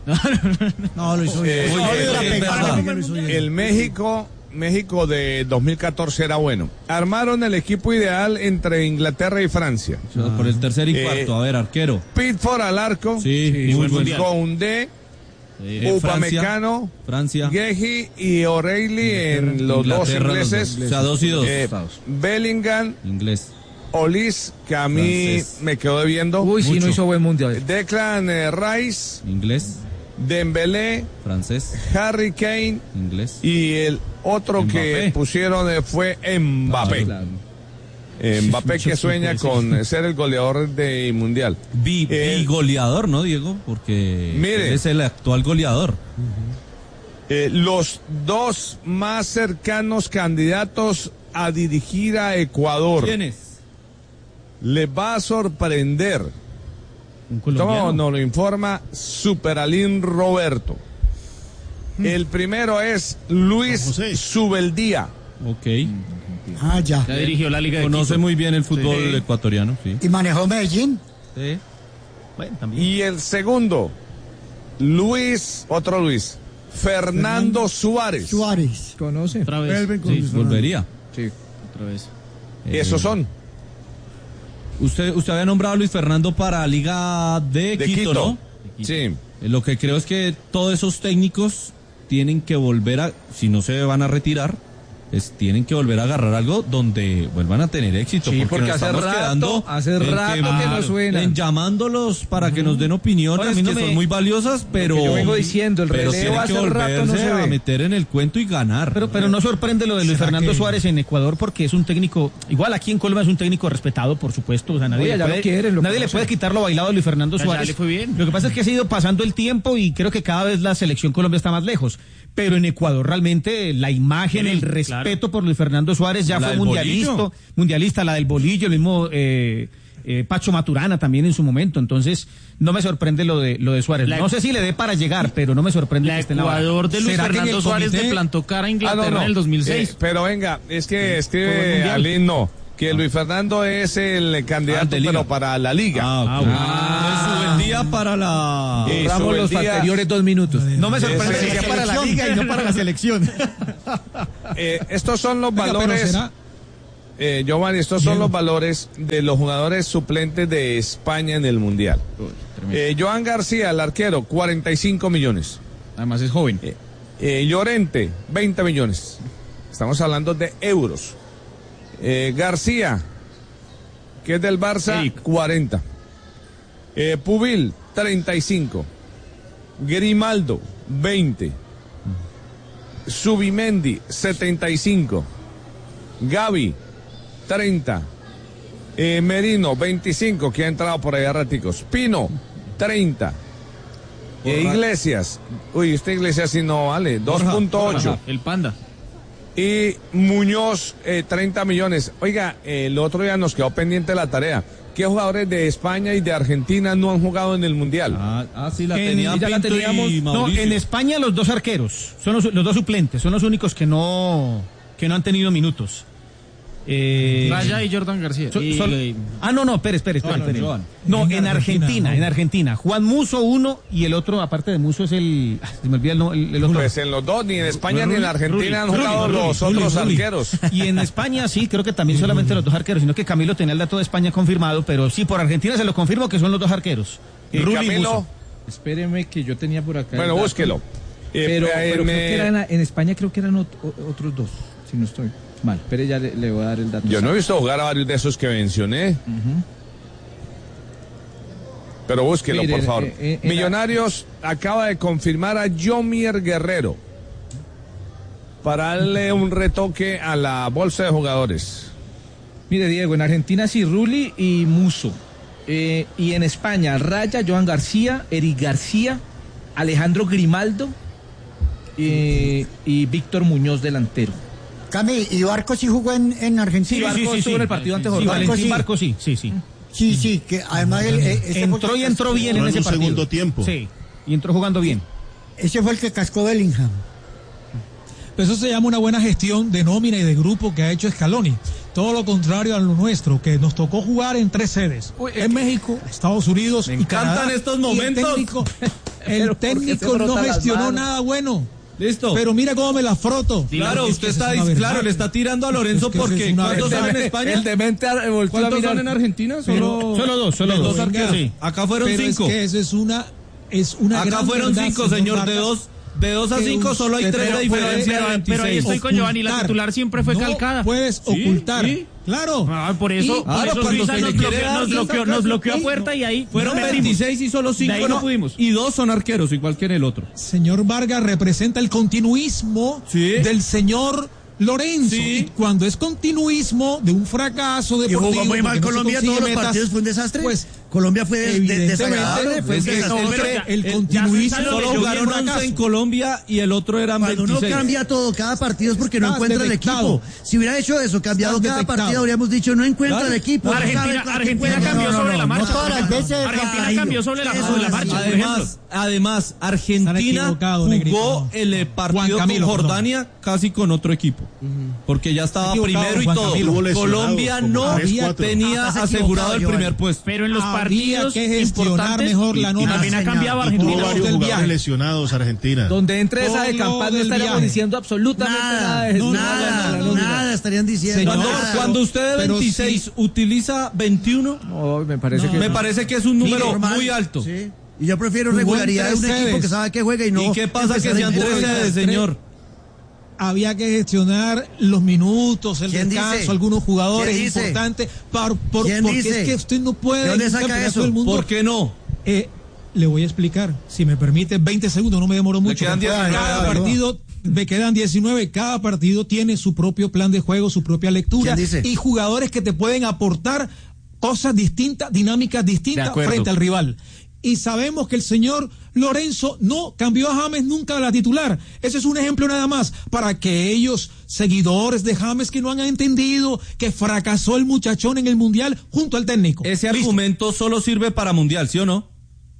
[SPEAKER 8] No, lo hizo bien.
[SPEAKER 2] Eh,
[SPEAKER 8] Muy
[SPEAKER 2] oye,
[SPEAKER 8] bien,
[SPEAKER 2] es
[SPEAKER 8] la pegada,
[SPEAKER 2] verdad.
[SPEAKER 8] lo hizo bien.
[SPEAKER 2] El México, México de dos mil catorce era bueno. Armaron el equipo ideal entre Inglaterra y Francia.
[SPEAKER 5] O sea, por el tercer y
[SPEAKER 2] Eh,
[SPEAKER 5] cuarto. A ver, arquero.
[SPEAKER 2] Pickford al arco,
[SPEAKER 5] Sí, muy buen.
[SPEAKER 2] Koundé,
[SPEAKER 5] Eh,
[SPEAKER 2] Upamecano,
[SPEAKER 5] Francia.
[SPEAKER 2] Guehi y O'Reilly en los dos
[SPEAKER 5] Inglaterra, los
[SPEAKER 2] ingleses.
[SPEAKER 5] dos. O sea, dos y dos.
[SPEAKER 2] Eh, Bellingham,
[SPEAKER 5] Inglés.
[SPEAKER 2] Olis, que a mí
[SPEAKER 5] Francés.
[SPEAKER 2] me quedó debiendo.
[SPEAKER 6] Uy, sí,
[SPEAKER 5] Mucho.
[SPEAKER 6] no hizo buen mundial.
[SPEAKER 2] Declan eh, Rice,
[SPEAKER 5] Inglés.
[SPEAKER 2] Dembélé,
[SPEAKER 5] Francés.
[SPEAKER 2] Harry Kane
[SPEAKER 5] Inglés.
[SPEAKER 2] y el otro que
[SPEAKER 5] Mbappé.
[SPEAKER 2] pusieron eh, fue Mbappé.
[SPEAKER 5] Claro.
[SPEAKER 2] Eh, Mbappé que
[SPEAKER 5] Mucho
[SPEAKER 2] sueña
[SPEAKER 5] fútbol,
[SPEAKER 2] con eh, ser el goleador de mundial.
[SPEAKER 5] Bi,
[SPEAKER 2] Eh,
[SPEAKER 5] bi goleador, ¿no, Diego? Porque
[SPEAKER 2] Mire.
[SPEAKER 5] él es el actual goleador.
[SPEAKER 2] Eh, los dos más cercanos candidatos a dirigir a Ecuador.
[SPEAKER 5] es?
[SPEAKER 2] Les va a sorprender.
[SPEAKER 4] Un
[SPEAKER 2] Todo
[SPEAKER 4] colombiano.
[SPEAKER 2] nos lo informa Superalín Roberto. El primero es Luis
[SPEAKER 7] José.
[SPEAKER 2] Subeldía.
[SPEAKER 5] Ok.
[SPEAKER 3] Ah, ya.
[SPEAKER 4] Ya dirigió la Liga de
[SPEAKER 5] Conoce
[SPEAKER 4] Quito.
[SPEAKER 5] muy bien el fútbol
[SPEAKER 2] Sí.
[SPEAKER 5] ecuatoriano, sí.
[SPEAKER 3] Y manejó Medellín.
[SPEAKER 5] Sí.
[SPEAKER 4] Bueno, también.
[SPEAKER 2] Y el segundo, Luis, otro Luis, Fernando Suárez.
[SPEAKER 3] Suárez.
[SPEAKER 6] ¿Conoce?
[SPEAKER 4] Otra vez.
[SPEAKER 8] Vuelven con
[SPEAKER 4] Sí,
[SPEAKER 8] Luis
[SPEAKER 5] Volvería.
[SPEAKER 6] Sí.
[SPEAKER 4] otra vez.
[SPEAKER 5] Eh,
[SPEAKER 2] Esos son.
[SPEAKER 5] Usted, usted había nombrado a Luis Fernando para Liga de,
[SPEAKER 2] De
[SPEAKER 5] Quito,
[SPEAKER 2] Quito.
[SPEAKER 5] ¿no?
[SPEAKER 2] Sí.
[SPEAKER 5] Eh, Lo que creo es que todos esos técnicos tienen que volver a, si no se van a retirar, es, tienen que volver a agarrar algo donde vuelvan a tener éxito.
[SPEAKER 6] Sí, porque
[SPEAKER 5] nos
[SPEAKER 6] hace
[SPEAKER 5] estamos
[SPEAKER 6] rato-
[SPEAKER 5] quedando
[SPEAKER 6] hace
[SPEAKER 5] en
[SPEAKER 6] rato que no suenan.
[SPEAKER 5] en llamándolos para que nos den opiniones
[SPEAKER 6] Oye, a mí no
[SPEAKER 5] que
[SPEAKER 6] me-
[SPEAKER 5] son muy valiosas, pero
[SPEAKER 6] que yo vengo diciendo, el
[SPEAKER 5] pero
[SPEAKER 6] relevo
[SPEAKER 5] tienen que
[SPEAKER 6] hace rato no
[SPEAKER 5] volverse
[SPEAKER 6] se
[SPEAKER 5] a
[SPEAKER 6] ve.
[SPEAKER 5] meter en el cuento y ganar.
[SPEAKER 4] Pero, pero no sorprende lo de Luis
[SPEAKER 1] ¿Será
[SPEAKER 4] Fernando
[SPEAKER 1] que-
[SPEAKER 4] Suárez en Ecuador porque es un técnico, igual aquí en Colombia es un técnico respetado, por supuesto. O sea, nadie
[SPEAKER 6] Oye,
[SPEAKER 4] le
[SPEAKER 6] allá lo
[SPEAKER 4] puede,
[SPEAKER 6] quieren, lo
[SPEAKER 4] nadie le
[SPEAKER 6] conocen.
[SPEAKER 4] puede quitar lo bailado de Luis Fernando
[SPEAKER 9] Allá
[SPEAKER 4] Suárez.
[SPEAKER 9] le fue bien.
[SPEAKER 4] Lo que pasa es que se ha ido pasando el tiempo y creo que cada vez la selección Colombia está más lejos. Pero en Ecuador realmente la imagen,
[SPEAKER 9] Sí,
[SPEAKER 4] el
[SPEAKER 9] claro.
[SPEAKER 4] respeto por Luis Fernando Suárez ya
[SPEAKER 5] La
[SPEAKER 4] fue
[SPEAKER 5] del
[SPEAKER 4] mundialista,
[SPEAKER 5] bolillo.
[SPEAKER 4] mundialista, la del bolillo, el mismo eh, eh, Pacho Maturana también en su momento. Entonces no me sorprende lo de lo de Suárez.
[SPEAKER 9] La-
[SPEAKER 4] no sé si le dé para llegar, pero no me sorprende
[SPEAKER 9] La
[SPEAKER 4] que esté en la vara.
[SPEAKER 9] Ecuador de Luis
[SPEAKER 1] ¿Será que en
[SPEAKER 9] Fernando
[SPEAKER 1] el
[SPEAKER 9] Suárez
[SPEAKER 1] comité-
[SPEAKER 9] le plantó cara a
[SPEAKER 2] Ah,
[SPEAKER 9] Inglaterra
[SPEAKER 2] no, no.
[SPEAKER 9] en el dos mil seis.
[SPEAKER 2] Eh, pero venga, es que
[SPEAKER 9] Por el
[SPEAKER 2] escribe
[SPEAKER 9] Mundial.
[SPEAKER 2] Alín, no, que Luis Fernando es el candidato,
[SPEAKER 5] de Liga.
[SPEAKER 2] pero para la liga.
[SPEAKER 5] Ah, ok.
[SPEAKER 4] Ah,
[SPEAKER 5] Entonces, sube el día para la...
[SPEAKER 2] Eh,
[SPEAKER 6] Ahorramos los
[SPEAKER 2] Subeldía-
[SPEAKER 6] anteriores dos minutos.
[SPEAKER 4] no me sorprende
[SPEAKER 2] Ese-
[SPEAKER 4] que sea para la liga y no para la selección.
[SPEAKER 2] Eh, estos son los
[SPEAKER 1] Oiga, pero
[SPEAKER 2] valores.
[SPEAKER 1] será,
[SPEAKER 2] eh, Giovanni, estos son los valores de los jugadores suplentes de España en el Mundial. Eh, Joan García, el arquero, cuarenta y cinco millones.
[SPEAKER 4] Además es joven.
[SPEAKER 2] Eh, eh, Llorente, veinte millones. Estamos hablando de euros. Eh, García, que es del Barça, sí. cuarenta. Eh, Pubil, treinta y cinco. Grimaldo, veinte. Subimendi, setenta y cinco. Gavi, treinta. Eh, Merino, veinticinco, que ha entrado por allá raticos. Pino, treinta. Eh, Iglesias, uy, este Iglesias sí no vale, dos punto ocho.
[SPEAKER 4] El Panda.
[SPEAKER 2] Y Muñoz, eh, treinta millones. Oiga, eh, el otro día nos quedó pendiente la tarea. ¿Qué jugadores de España y de Argentina no han jugado en el Mundial?
[SPEAKER 5] Ah, ah sí, la
[SPEAKER 4] En-
[SPEAKER 5] tenían
[SPEAKER 4] ya la
[SPEAKER 5] Pinto y
[SPEAKER 4] teníamos. No,
[SPEAKER 5] Mauricio.
[SPEAKER 4] en España los dos arqueros, son los, los dos suplentes, son los únicos que no que no han tenido minutos. Eh,
[SPEAKER 9] Raya y Jordan García.
[SPEAKER 4] son-
[SPEAKER 9] Y-
[SPEAKER 4] son-
[SPEAKER 9] y-
[SPEAKER 4] ah, no, no, espere, espere, espere.
[SPEAKER 5] No, no,
[SPEAKER 4] espere.
[SPEAKER 5] Joan.
[SPEAKER 4] No,
[SPEAKER 1] En
[SPEAKER 4] en
[SPEAKER 1] Argentina,
[SPEAKER 4] Argentina,
[SPEAKER 1] no.
[SPEAKER 4] en Argentina. Juan Muso uno y el otro, aparte de Muso, es el. ah, Se me olvida el, no- el- el otro.
[SPEAKER 2] Pues en los dos, ni en España
[SPEAKER 4] Rulli,
[SPEAKER 2] ni en Argentina han
[SPEAKER 4] Rulli,
[SPEAKER 2] jugado
[SPEAKER 4] Rulli,
[SPEAKER 2] los
[SPEAKER 4] Rulli,
[SPEAKER 2] otros
[SPEAKER 4] Rulli.
[SPEAKER 2] arqueros.
[SPEAKER 4] Y en España sí, creo que también solamente los dos arqueros, sino que Camilo tenía el dato de España confirmado, pero sí, por Argentina se lo confirmo que son los dos arqueros.
[SPEAKER 2] Y
[SPEAKER 4] Rulli
[SPEAKER 2] Camilo,
[SPEAKER 4] Muso.
[SPEAKER 6] Espéreme que yo tenía por acá. el
[SPEAKER 2] bueno,
[SPEAKER 6] dato.
[SPEAKER 2] búsquelo. Eh,
[SPEAKER 6] Pero,
[SPEAKER 2] eh,
[SPEAKER 6] pero
[SPEAKER 2] me-
[SPEAKER 6] creo que eran, en España creo que eran ot- o- otros dos, si no estoy mal. Espere, ya le, le voy a dar el dato.
[SPEAKER 2] Yo no he visto jugar a varios de esos que mencioné. Pero búsquelo,
[SPEAKER 6] Mire,
[SPEAKER 2] por favor.
[SPEAKER 6] eh, eh, en
[SPEAKER 2] Millonarios acaba de confirmar a Yomier Guerrero para darle un retoque a la bolsa de jugadores.
[SPEAKER 6] Mire, Diego, en Argentina sí, Rulli y Muso. Eh, y en España, Raya, Joan García, Eric García, Alejandro Grimaldo eh, y Víctor Muñoz, delantero.
[SPEAKER 3] Cami, ¿y Barco sí jugó en, en Argentina?
[SPEAKER 6] Barco estuvo en el partido ante
[SPEAKER 4] Sí,
[SPEAKER 6] Jordania.
[SPEAKER 4] Valentín
[SPEAKER 3] sí.
[SPEAKER 4] Barco sí, sí, sí.
[SPEAKER 3] Sí, sí, que además él, eh, ese fue
[SPEAKER 4] Entró
[SPEAKER 3] el
[SPEAKER 4] y
[SPEAKER 3] que
[SPEAKER 4] entró
[SPEAKER 3] cascó-
[SPEAKER 4] bien en
[SPEAKER 7] en
[SPEAKER 4] ese
[SPEAKER 7] un
[SPEAKER 4] partido.
[SPEAKER 7] segundo tiempo.
[SPEAKER 4] Sí, y entró jugando bien.
[SPEAKER 3] Ese fue el que cascó Bellingham.
[SPEAKER 1] Pues eso se llama una buena gestión de nómina y de grupo que ha hecho Scaloni. Todo lo contrario a lo nuestro, que nos tocó jugar en tres sedes. en México, Estados Unidos
[SPEAKER 5] Me
[SPEAKER 1] y Canadá.
[SPEAKER 5] encantan estos
[SPEAKER 1] Y
[SPEAKER 5] momentos.
[SPEAKER 1] El técnico, el
[SPEAKER 6] Pero ¿por qué
[SPEAKER 1] técnico
[SPEAKER 6] se
[SPEAKER 1] no
[SPEAKER 6] frota las
[SPEAKER 1] gestionó
[SPEAKER 6] manos?
[SPEAKER 1] nada bueno.
[SPEAKER 5] Listo.
[SPEAKER 1] Pero mira cómo me la froto.
[SPEAKER 5] Claro,
[SPEAKER 1] Es
[SPEAKER 5] usted
[SPEAKER 1] que esa
[SPEAKER 5] está,
[SPEAKER 1] es una
[SPEAKER 5] claro,
[SPEAKER 1] verdad.
[SPEAKER 5] le está tirando a Lorenzo
[SPEAKER 1] Es que esa
[SPEAKER 5] porque
[SPEAKER 1] es una
[SPEAKER 5] ¿cuántos
[SPEAKER 1] verdad.
[SPEAKER 5] son en España?
[SPEAKER 6] El demente a- volteó a
[SPEAKER 5] ¿Cuántos
[SPEAKER 6] mirar.
[SPEAKER 5] son en Argentina? Solo,
[SPEAKER 4] Solo dos, solo
[SPEAKER 5] los
[SPEAKER 4] dos.
[SPEAKER 5] dos arqueros.
[SPEAKER 4] Sí.
[SPEAKER 5] Acá fueron
[SPEAKER 1] Pero
[SPEAKER 5] cinco.
[SPEAKER 1] es que eso es una, es una
[SPEAKER 5] Acá
[SPEAKER 1] gran
[SPEAKER 5] fueron
[SPEAKER 1] verdad,
[SPEAKER 5] cinco, señor. De
[SPEAKER 1] Vargas.
[SPEAKER 5] dos, de dos a
[SPEAKER 1] que
[SPEAKER 5] cinco solo hay
[SPEAKER 1] usted-
[SPEAKER 5] tres de
[SPEAKER 1] pero- pero-
[SPEAKER 5] diferencia
[SPEAKER 9] pero-
[SPEAKER 5] de
[SPEAKER 9] pero ahí
[SPEAKER 5] veintiséis.
[SPEAKER 9] estoy con Giovanni, la titular siempre fue
[SPEAKER 1] no
[SPEAKER 9] calcada.
[SPEAKER 1] puedes
[SPEAKER 5] Sí,
[SPEAKER 1] ocultar.
[SPEAKER 5] sí.
[SPEAKER 1] Claro.
[SPEAKER 9] Ah, por eso,
[SPEAKER 1] Y-
[SPEAKER 9] por
[SPEAKER 5] Claro,
[SPEAKER 9] eso
[SPEAKER 5] cuando
[SPEAKER 9] Suiza
[SPEAKER 5] se
[SPEAKER 9] nos
[SPEAKER 5] le quiere
[SPEAKER 9] bloqueó,
[SPEAKER 5] dar,
[SPEAKER 9] nos bloqueó, nos bloqueó a puerta y ahí
[SPEAKER 5] Fueron
[SPEAKER 9] perdimos.
[SPEAKER 5] veintiséis y solo cinco
[SPEAKER 9] ahí no
[SPEAKER 5] no
[SPEAKER 9] pudimos.
[SPEAKER 5] Y dos son arqueros, igual que en el otro.
[SPEAKER 1] Señor Vargas representa el continuismo
[SPEAKER 5] Sí.
[SPEAKER 1] del señor Lorenzo.
[SPEAKER 5] Sí.
[SPEAKER 1] Y cuando es continuismo de un fracaso
[SPEAKER 8] Y
[SPEAKER 1] deportivo.
[SPEAKER 8] jugó muy mal
[SPEAKER 1] porque no se
[SPEAKER 8] Colombia,
[SPEAKER 1] consigue
[SPEAKER 8] todos los
[SPEAKER 1] metas,
[SPEAKER 8] partidos fue un desastre.
[SPEAKER 1] Pues
[SPEAKER 8] Colombia fue des- de-
[SPEAKER 1] evidentemente,
[SPEAKER 8] desagradable, fue un
[SPEAKER 1] es que
[SPEAKER 8] desastre.
[SPEAKER 1] el-
[SPEAKER 9] pero
[SPEAKER 1] el,
[SPEAKER 9] ya-
[SPEAKER 1] el
[SPEAKER 9] ya
[SPEAKER 1] continuismo
[SPEAKER 9] se
[SPEAKER 5] Solo
[SPEAKER 9] Pero
[SPEAKER 5] jugaron
[SPEAKER 1] fracaso.
[SPEAKER 5] once en Colombia y el otro eran
[SPEAKER 8] Cuando uno
[SPEAKER 5] veintiséis.
[SPEAKER 8] cambia todo, cada partido es porque no
[SPEAKER 1] Estás
[SPEAKER 8] encuentra el
[SPEAKER 1] detectado.
[SPEAKER 8] equipo. Si hubiera hecho eso, cambiado
[SPEAKER 1] Estás
[SPEAKER 8] cada
[SPEAKER 1] detectado.
[SPEAKER 8] partido, habríamos dicho, no encuentra
[SPEAKER 5] Claro.
[SPEAKER 8] el equipo. no sabe
[SPEAKER 9] Argentina,
[SPEAKER 8] cuál
[SPEAKER 9] Argentina
[SPEAKER 8] encuentra.
[SPEAKER 9] cambió
[SPEAKER 8] No, no,
[SPEAKER 9] sobre
[SPEAKER 8] no,
[SPEAKER 9] la
[SPEAKER 8] no,
[SPEAKER 9] marcha.
[SPEAKER 8] no todas las veces.
[SPEAKER 9] Argentina
[SPEAKER 8] Ay,
[SPEAKER 9] cambió sobre la,
[SPEAKER 8] eso
[SPEAKER 9] sobre la
[SPEAKER 8] es
[SPEAKER 9] marcha, por ejemplo.
[SPEAKER 5] Además, además, Argentina
[SPEAKER 1] equivocado,
[SPEAKER 5] jugó
[SPEAKER 1] Negrito.
[SPEAKER 5] el eh, partido
[SPEAKER 1] Juan Camilo,
[SPEAKER 5] con Jordania casi con otro equipo. Porque ya estaba
[SPEAKER 1] Está equivocado,
[SPEAKER 5] primero y
[SPEAKER 1] Juan
[SPEAKER 5] todo.
[SPEAKER 1] Camilo.
[SPEAKER 7] Hubo lesionados
[SPEAKER 5] Colombia
[SPEAKER 7] como
[SPEAKER 5] no
[SPEAKER 7] tres,
[SPEAKER 1] Había-
[SPEAKER 7] cuatro.
[SPEAKER 5] tenía
[SPEAKER 8] Ah, estás
[SPEAKER 5] asegurado el
[SPEAKER 8] equivocado,
[SPEAKER 5] primer
[SPEAKER 8] Giovanni.
[SPEAKER 5] puesto.
[SPEAKER 9] Pero en los
[SPEAKER 1] Había
[SPEAKER 9] partidos
[SPEAKER 1] que gestionar
[SPEAKER 9] importantes
[SPEAKER 1] mejor la nómina.
[SPEAKER 9] también ha
[SPEAKER 8] señor.
[SPEAKER 9] cambiado
[SPEAKER 8] Y
[SPEAKER 7] Tuvo
[SPEAKER 9] Argentina.
[SPEAKER 7] varios
[SPEAKER 1] del
[SPEAKER 7] jugadores
[SPEAKER 1] viaje.
[SPEAKER 7] lesionados Argentina.
[SPEAKER 6] Donde entre esa de
[SPEAKER 1] Todo
[SPEAKER 6] campana no
[SPEAKER 1] del
[SPEAKER 6] estaríamos
[SPEAKER 1] viaje.
[SPEAKER 6] diciendo absolutamente nada.
[SPEAKER 8] Nada,
[SPEAKER 6] de Jesús
[SPEAKER 8] nada,
[SPEAKER 6] Vargas, la nómina.
[SPEAKER 8] nada estarían diciendo.
[SPEAKER 1] Señor,
[SPEAKER 5] Cuando,
[SPEAKER 8] nada.
[SPEAKER 5] cuando usted de
[SPEAKER 1] pero
[SPEAKER 5] veintiséis
[SPEAKER 1] sí.
[SPEAKER 5] utiliza veintiuno,
[SPEAKER 6] No, me parece que
[SPEAKER 5] me parece que es un número
[SPEAKER 8] Normal.
[SPEAKER 5] muy alto.
[SPEAKER 8] Sí. Y yo prefiero
[SPEAKER 1] Jugó en
[SPEAKER 8] regularidad de un
[SPEAKER 1] tres
[SPEAKER 8] equipo
[SPEAKER 1] sedes.
[SPEAKER 8] que sabe que juega y no.
[SPEAKER 5] ¿Y qué pasa que
[SPEAKER 8] empezar
[SPEAKER 5] sean
[SPEAKER 8] en
[SPEAKER 5] tres
[SPEAKER 8] tres
[SPEAKER 5] sedes,
[SPEAKER 1] tres-
[SPEAKER 5] señor?
[SPEAKER 1] Había que gestionar los minutos, el
[SPEAKER 8] ¿Quién
[SPEAKER 1] descanso,
[SPEAKER 8] dice?
[SPEAKER 1] algunos jugadores
[SPEAKER 8] ¿Quién dice?
[SPEAKER 1] importantes. Por, por-
[SPEAKER 8] ¿Quién
[SPEAKER 1] porque
[SPEAKER 8] dice?
[SPEAKER 1] es que usted no puede.
[SPEAKER 8] ¿De dónde
[SPEAKER 1] en un
[SPEAKER 8] saca
[SPEAKER 1] campeonato
[SPEAKER 8] eso?
[SPEAKER 1] del mundo-
[SPEAKER 5] ¿Por qué no?
[SPEAKER 1] Eh, le voy a explicar, si me permite, veinte segundos, no me demoro mucho.
[SPEAKER 5] quedan diecinueve,
[SPEAKER 1] Cada
[SPEAKER 5] dale,
[SPEAKER 1] partido, me quedan diecinueve, cada partido tiene su propio plan de juego, su propia lectura
[SPEAKER 8] ¿Quién dice?
[SPEAKER 1] y jugadores que te pueden aportar cosas distintas, dinámicas distintas
[SPEAKER 4] acuerdo.
[SPEAKER 1] frente al rival. Y sabemos que el señor Lorenzo no cambió a James nunca de la titular. Ese es un ejemplo nada más para que ellos, seguidores de James que no han entendido que fracasó el muchachón en el Mundial junto al técnico.
[SPEAKER 5] Ese
[SPEAKER 1] Listo.
[SPEAKER 5] argumento solo sirve para Mundial, ¿sí o no?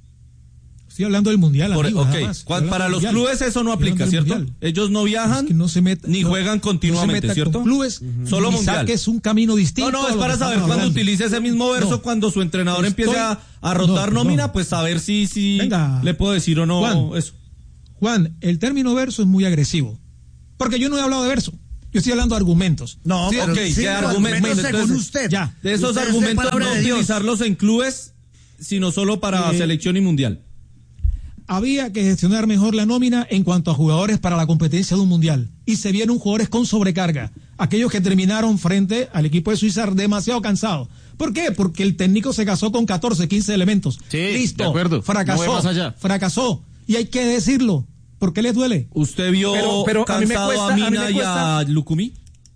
[SPEAKER 1] Estoy hablando del Mundial,
[SPEAKER 5] Por-
[SPEAKER 1] amigo,
[SPEAKER 5] ok,
[SPEAKER 1] nada más. Estoy
[SPEAKER 5] Cuan-
[SPEAKER 1] hablando
[SPEAKER 5] para
[SPEAKER 1] del
[SPEAKER 5] los
[SPEAKER 1] Mundial.
[SPEAKER 5] clubes eso no
[SPEAKER 1] Estoy
[SPEAKER 5] aplica,
[SPEAKER 1] hablando del
[SPEAKER 5] ¿cierto?
[SPEAKER 1] Mundial.
[SPEAKER 5] Ellos no viajan
[SPEAKER 1] Es que no se meta-
[SPEAKER 5] ni
[SPEAKER 1] no-
[SPEAKER 5] juegan continuamente,
[SPEAKER 1] no se meta
[SPEAKER 5] ¿cierto?
[SPEAKER 1] con clubes,
[SPEAKER 5] Solo
[SPEAKER 1] ni
[SPEAKER 5] Mundial.
[SPEAKER 1] saques un camino distinto.
[SPEAKER 5] No, no,
[SPEAKER 1] a
[SPEAKER 5] es
[SPEAKER 1] lo
[SPEAKER 5] para
[SPEAKER 1] que
[SPEAKER 5] saber
[SPEAKER 1] estamos
[SPEAKER 5] cuando
[SPEAKER 1] hablando.
[SPEAKER 5] utilice ese mismo verso,
[SPEAKER 1] No.
[SPEAKER 5] cuando su entrenador
[SPEAKER 1] Estoy-
[SPEAKER 5] empiece a, a rotar
[SPEAKER 1] no,
[SPEAKER 5] nómina,
[SPEAKER 1] no.
[SPEAKER 5] pues saber si, si
[SPEAKER 1] Venga.
[SPEAKER 5] le puedo decir o no
[SPEAKER 1] Juan.
[SPEAKER 5] eso.
[SPEAKER 1] Juan, el término verso es muy agresivo. Porque yo no he hablado de verso. Yo estoy hablando de argumentos.
[SPEAKER 8] No,
[SPEAKER 1] sí,
[SPEAKER 8] pero
[SPEAKER 5] ok,
[SPEAKER 8] sí,
[SPEAKER 5] ¿qué
[SPEAKER 8] no,
[SPEAKER 5] argumentos?
[SPEAKER 8] argumentos según
[SPEAKER 5] Entonces,
[SPEAKER 8] usted.
[SPEAKER 1] ya.
[SPEAKER 5] De esos
[SPEAKER 8] Usted es de
[SPEAKER 5] argumentos
[SPEAKER 8] palabra
[SPEAKER 5] no
[SPEAKER 8] de Dios.
[SPEAKER 5] utilizarlos en clubes, sino solo para
[SPEAKER 1] Eh,
[SPEAKER 5] selección y mundial.
[SPEAKER 1] Había que gestionar mejor la nómina en cuanto a jugadores para la competencia de un mundial. Y se vieron jugadores con sobrecarga. Aquellos que terminaron frente al equipo de Suiza demasiado cansados. ¿Por qué? Porque el técnico se casó con catorce, quince elementos.
[SPEAKER 9] Sí,
[SPEAKER 1] Listo.
[SPEAKER 9] de acuerdo.
[SPEAKER 1] Fracasó.
[SPEAKER 9] No voy más allá.
[SPEAKER 1] Fracasó. Y hay que decirlo. ¿Por qué les duele?
[SPEAKER 5] ¿Usted vio
[SPEAKER 6] Pero- pero a mí me
[SPEAKER 5] cansado
[SPEAKER 6] cuesta-
[SPEAKER 5] a
[SPEAKER 6] a mí me
[SPEAKER 5] Mina y
[SPEAKER 6] cuesta-
[SPEAKER 5] a Lucumí?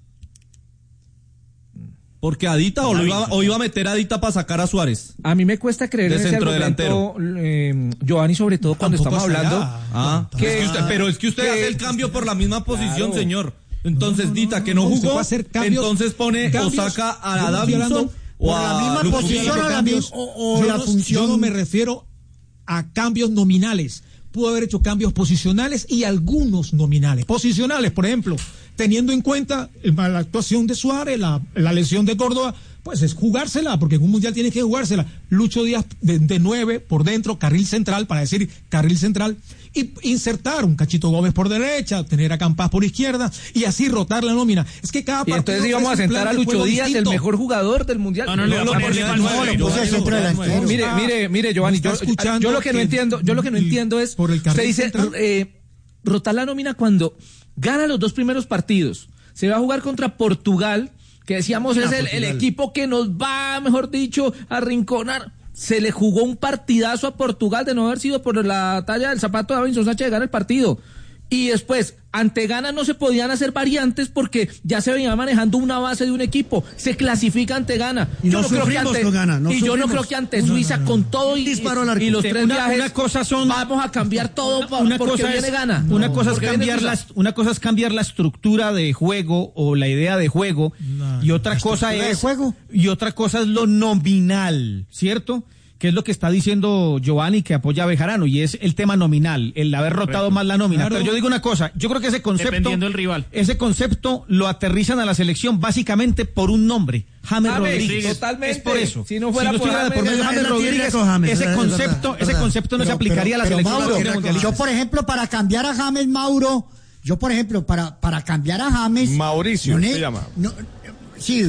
[SPEAKER 5] Porque Adita o, lo iba, o iba a meter a Adita para sacar a Suárez.
[SPEAKER 6] A mí me cuesta creer
[SPEAKER 5] De
[SPEAKER 6] en ese
[SPEAKER 5] centrodelantero.
[SPEAKER 6] argumento, eh, Giovanni, sobre todo cuando
[SPEAKER 1] Tampoco
[SPEAKER 6] estamos
[SPEAKER 1] hasta
[SPEAKER 6] hablando.
[SPEAKER 1] allá.
[SPEAKER 5] Ah,
[SPEAKER 6] Que-
[SPEAKER 5] es que usted- pero es que usted
[SPEAKER 6] que-
[SPEAKER 5] hace el cambio por la misma posición,
[SPEAKER 6] Claro.
[SPEAKER 5] señor. Entonces,
[SPEAKER 1] No, no,
[SPEAKER 5] Dita,
[SPEAKER 1] no,
[SPEAKER 5] que no
[SPEAKER 1] no, se
[SPEAKER 5] jugó,
[SPEAKER 1] puede hacer cambios-
[SPEAKER 5] entonces pone
[SPEAKER 1] cambios.
[SPEAKER 5] o saca
[SPEAKER 1] Yo
[SPEAKER 5] a
[SPEAKER 1] no estoy
[SPEAKER 5] Davinson
[SPEAKER 1] hablando
[SPEAKER 5] o
[SPEAKER 8] por
[SPEAKER 5] a
[SPEAKER 8] la misma
[SPEAKER 5] Lucumí.
[SPEAKER 8] posición o la
[SPEAKER 1] Cambios.
[SPEAKER 8] mi- o- o
[SPEAKER 1] yo
[SPEAKER 8] la
[SPEAKER 1] no,
[SPEAKER 8] función.
[SPEAKER 1] yo no me refiero a cambios nominales. Pudo haber hecho cambios posicionales y algunos nominales. Posicionales, por ejemplo, teniendo en cuenta la actuación de Suárez, la, la lesión de Córdoba, pues es jugársela, porque en un mundial tienes que jugársela. Lucho Díaz de, de nueve por dentro, carril central, para decir carril central, y insertar un Cachito Gómez por derecha, tener a Campas por izquierda, y así rotar la nómina. Es que cada
[SPEAKER 6] Y
[SPEAKER 1] partido
[SPEAKER 6] entonces íbamos a
[SPEAKER 1] ofrece un
[SPEAKER 6] sentar
[SPEAKER 1] plan
[SPEAKER 6] a
[SPEAKER 1] de
[SPEAKER 6] Lucho
[SPEAKER 1] juego
[SPEAKER 6] Díaz,
[SPEAKER 1] distinto.
[SPEAKER 6] el mejor jugador del mundial.
[SPEAKER 9] No, no, le va a
[SPEAKER 5] lo
[SPEAKER 9] poner
[SPEAKER 5] ponía
[SPEAKER 9] de
[SPEAKER 5] de
[SPEAKER 9] nueve,
[SPEAKER 5] nueve,
[SPEAKER 8] lo puse de
[SPEAKER 5] Giovanni,
[SPEAKER 8] centro
[SPEAKER 5] lo
[SPEAKER 8] delantero.
[SPEAKER 5] ponía de
[SPEAKER 6] Mire,
[SPEAKER 1] está-
[SPEAKER 6] mire, mire, Giovanni, yo,
[SPEAKER 1] está escuchando
[SPEAKER 6] yo lo que no
[SPEAKER 1] que-
[SPEAKER 6] entiendo, yo lo que no entiendo es,
[SPEAKER 1] por el
[SPEAKER 6] usted
[SPEAKER 1] carril
[SPEAKER 6] dice,
[SPEAKER 1] central.
[SPEAKER 6] eh, rotar la nómina cuando gana los dos primeros partidos, se va a jugar contra Portugal, que decíamos es el, el equipo que nos va, mejor dicho, a arrinconar. Se le jugó un partidazo a Portugal de no haber sido por la talla del zapato de Davinson Sánchez de ganar el partido. Y después, ante Ghana no se podían hacer variantes porque ya se venía manejando una base de un equipo. Se clasifica ante Ghana.
[SPEAKER 8] Y no
[SPEAKER 6] creo que
[SPEAKER 8] sufrimos
[SPEAKER 6] ante,
[SPEAKER 8] con Ghana, no
[SPEAKER 6] y yo no
[SPEAKER 8] sufrimos.
[SPEAKER 6] creo que ante Suiza con todo y,
[SPEAKER 8] Disparo al arco.
[SPEAKER 6] y los tres
[SPEAKER 9] Una-
[SPEAKER 6] viajes
[SPEAKER 9] una cosa son-
[SPEAKER 6] vamos a cambiar todo pa-
[SPEAKER 9] Una
[SPEAKER 6] porque
[SPEAKER 9] cosa
[SPEAKER 6] viene
[SPEAKER 9] es,
[SPEAKER 6] Ghana.
[SPEAKER 9] una cosa es
[SPEAKER 6] Porque viene
[SPEAKER 9] cambiar
[SPEAKER 6] Suiza.
[SPEAKER 9] la, una cosa es cambiar la estructura de juego o la idea de juego
[SPEAKER 1] No,
[SPEAKER 9] y otra
[SPEAKER 1] la
[SPEAKER 9] cosa
[SPEAKER 8] estructura de
[SPEAKER 9] es
[SPEAKER 8] juego.
[SPEAKER 9] y otra cosa es lo nominal, ¿cierto? Que es lo que está diciendo Giovanni que apoya a Bejarano y es el tema nominal, el haber rotado más la nómina.
[SPEAKER 1] Claro.
[SPEAKER 9] Pero yo digo una cosa, yo creo que ese concepto
[SPEAKER 10] Dependiendo del rival.
[SPEAKER 9] ese concepto lo aterrizan a la selección básicamente por un nombre, James,
[SPEAKER 6] James,
[SPEAKER 9] Rodríguez.
[SPEAKER 6] totalmente.
[SPEAKER 9] Es por eso.
[SPEAKER 6] Si no fuera por
[SPEAKER 9] estuviera de
[SPEAKER 6] James,
[SPEAKER 9] medio
[SPEAKER 8] él-
[SPEAKER 9] James
[SPEAKER 8] él la tiene
[SPEAKER 9] Rodríguez,
[SPEAKER 8] con James,
[SPEAKER 9] ese
[SPEAKER 8] es verdad,
[SPEAKER 9] concepto,
[SPEAKER 8] es
[SPEAKER 9] ese
[SPEAKER 8] verdad.
[SPEAKER 9] concepto no se
[SPEAKER 3] Pero-
[SPEAKER 9] aplicaría a la
[SPEAKER 3] pero,
[SPEAKER 9] selección
[SPEAKER 3] Mauro,
[SPEAKER 9] Colombia mundialista.
[SPEAKER 3] yo, por ejemplo, para cambiar a James Mauro, yo, por ejemplo, para, para cambiar a James.
[SPEAKER 2] Mauricio,
[SPEAKER 3] no ne-
[SPEAKER 2] se llama.
[SPEAKER 3] no, sí,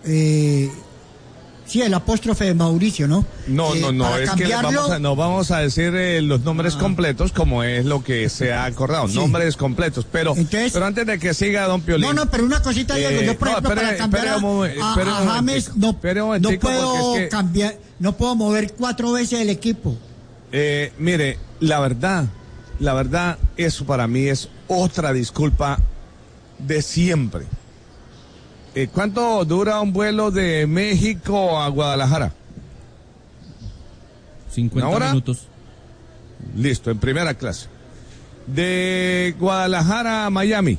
[SPEAKER 3] eh, sí, el apóstrofe de Mauricio, ¿no?
[SPEAKER 2] No,
[SPEAKER 3] Eh,
[SPEAKER 2] no, no,
[SPEAKER 3] para
[SPEAKER 2] es que le
[SPEAKER 3] cambiarlo-
[SPEAKER 2] vamos a, no vamos a decir eh, los nombres completos como es lo que se ha acordado,
[SPEAKER 3] Sí.
[SPEAKER 2] nombres completos, pero,
[SPEAKER 3] Entonces-
[SPEAKER 2] pero antes de que siga Don Piolín.
[SPEAKER 3] No, no, pero una cosita, Diego,
[SPEAKER 2] Eh,
[SPEAKER 3] yo, por
[SPEAKER 2] no,
[SPEAKER 3] ejemplo,
[SPEAKER 2] espere,
[SPEAKER 3] para cambiar
[SPEAKER 2] espere un momen-
[SPEAKER 3] a, a-
[SPEAKER 2] espere un
[SPEAKER 3] a James,
[SPEAKER 2] momentico,
[SPEAKER 3] no,
[SPEAKER 2] espere un
[SPEAKER 3] no
[SPEAKER 2] momentico,
[SPEAKER 3] puedo
[SPEAKER 2] porque es que-
[SPEAKER 3] cambiar, no puedo mover cuatro veces el equipo.
[SPEAKER 2] Eh, mire, la verdad, la verdad, eso para mí es otra disculpa de siempre. Eh, ¿Cuánto dura un vuelo de México a Guadalajara?
[SPEAKER 5] cincuenta
[SPEAKER 2] ¿Una hora?
[SPEAKER 5] minutos.
[SPEAKER 2] Listo, en primera clase. De Guadalajara a Miami,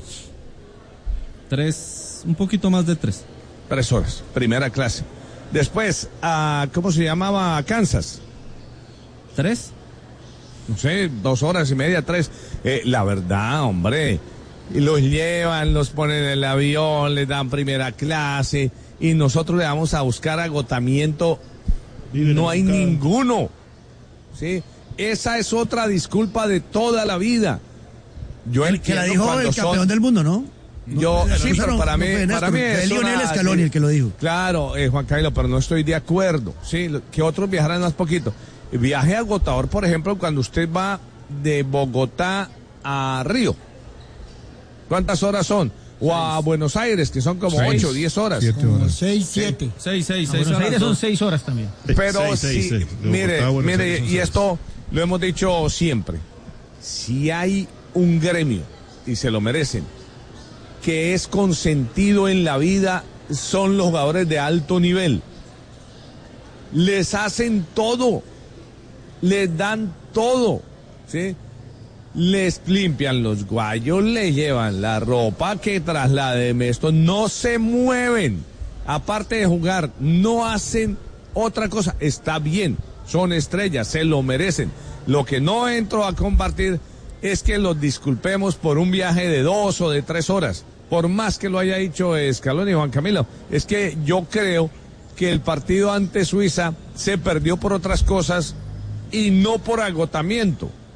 [SPEAKER 5] Tres, un poquito más de tres.
[SPEAKER 2] tres horas, primera clase. Después, a, ¿cómo se llamaba? A Kansas.
[SPEAKER 5] ¿Tres?
[SPEAKER 2] No sé, dos horas y media, tres. Eh, la verdad, hombre. Y los llevan, los ponen en el avión, les dan primera clase y nosotros le vamos a buscar agotamiento. No hay ninguno. ¿Sí? Esa es otra disculpa de toda la vida. Yo
[SPEAKER 8] El que la
[SPEAKER 2] entiendo
[SPEAKER 8] dijo
[SPEAKER 2] cuando
[SPEAKER 8] el
[SPEAKER 2] son-
[SPEAKER 8] campeón del mundo, ¿no?
[SPEAKER 2] Yo,
[SPEAKER 8] No,
[SPEAKER 2] sí,
[SPEAKER 8] eso
[SPEAKER 2] pero
[SPEAKER 8] no-
[SPEAKER 2] para
[SPEAKER 8] no
[SPEAKER 2] mí,
[SPEAKER 8] fue Néstor,
[SPEAKER 2] para mí
[SPEAKER 8] fue
[SPEAKER 2] es
[SPEAKER 8] Lionel
[SPEAKER 2] una-
[SPEAKER 8] Scaloni el que lo dijo.
[SPEAKER 2] Claro, eh, Juan Camilo, pero no estoy de acuerdo. Sí, lo- que otros viajaran más poquito. Viaje agotador, por ejemplo, cuando usted va de Bogotá a Río. ¿Cuántas horas son? O a Buenos Aires, que son como
[SPEAKER 1] Seis,
[SPEAKER 2] ocho, diez horas.
[SPEAKER 1] siete
[SPEAKER 3] Como
[SPEAKER 1] horas.
[SPEAKER 3] seis, siete.
[SPEAKER 5] Seis, seis,
[SPEAKER 9] A
[SPEAKER 5] seis.
[SPEAKER 9] Buenos
[SPEAKER 5] horas,
[SPEAKER 9] Aires son
[SPEAKER 5] dos.
[SPEAKER 9] seis horas también.
[SPEAKER 2] Pero
[SPEAKER 7] Seis, seis,
[SPEAKER 2] sí,
[SPEAKER 7] seis. De
[SPEAKER 2] mire,
[SPEAKER 7] Bogotá a Buenos
[SPEAKER 2] mire,
[SPEAKER 7] Aires son
[SPEAKER 2] y
[SPEAKER 7] seis.
[SPEAKER 2] esto lo hemos dicho siempre. Si hay un gremio, y se lo merecen, que es consentido en la vida, son los jugadores de alto nivel. Les hacen todo, les dan todo, ¿sí? Les limpian los guayos, les llevan la ropa que trasladen esto, no se mueven. Aparte de jugar, no hacen otra cosa. Está bien, son estrellas, se lo merecen. Lo que no entro a compartir es que los disculpemos por un viaje de dos o de tres horas. Por más que lo haya dicho Scaloni y Juan Camilo, es que yo creo que el partido ante Suiza se perdió por otras cosas y no por agotamiento.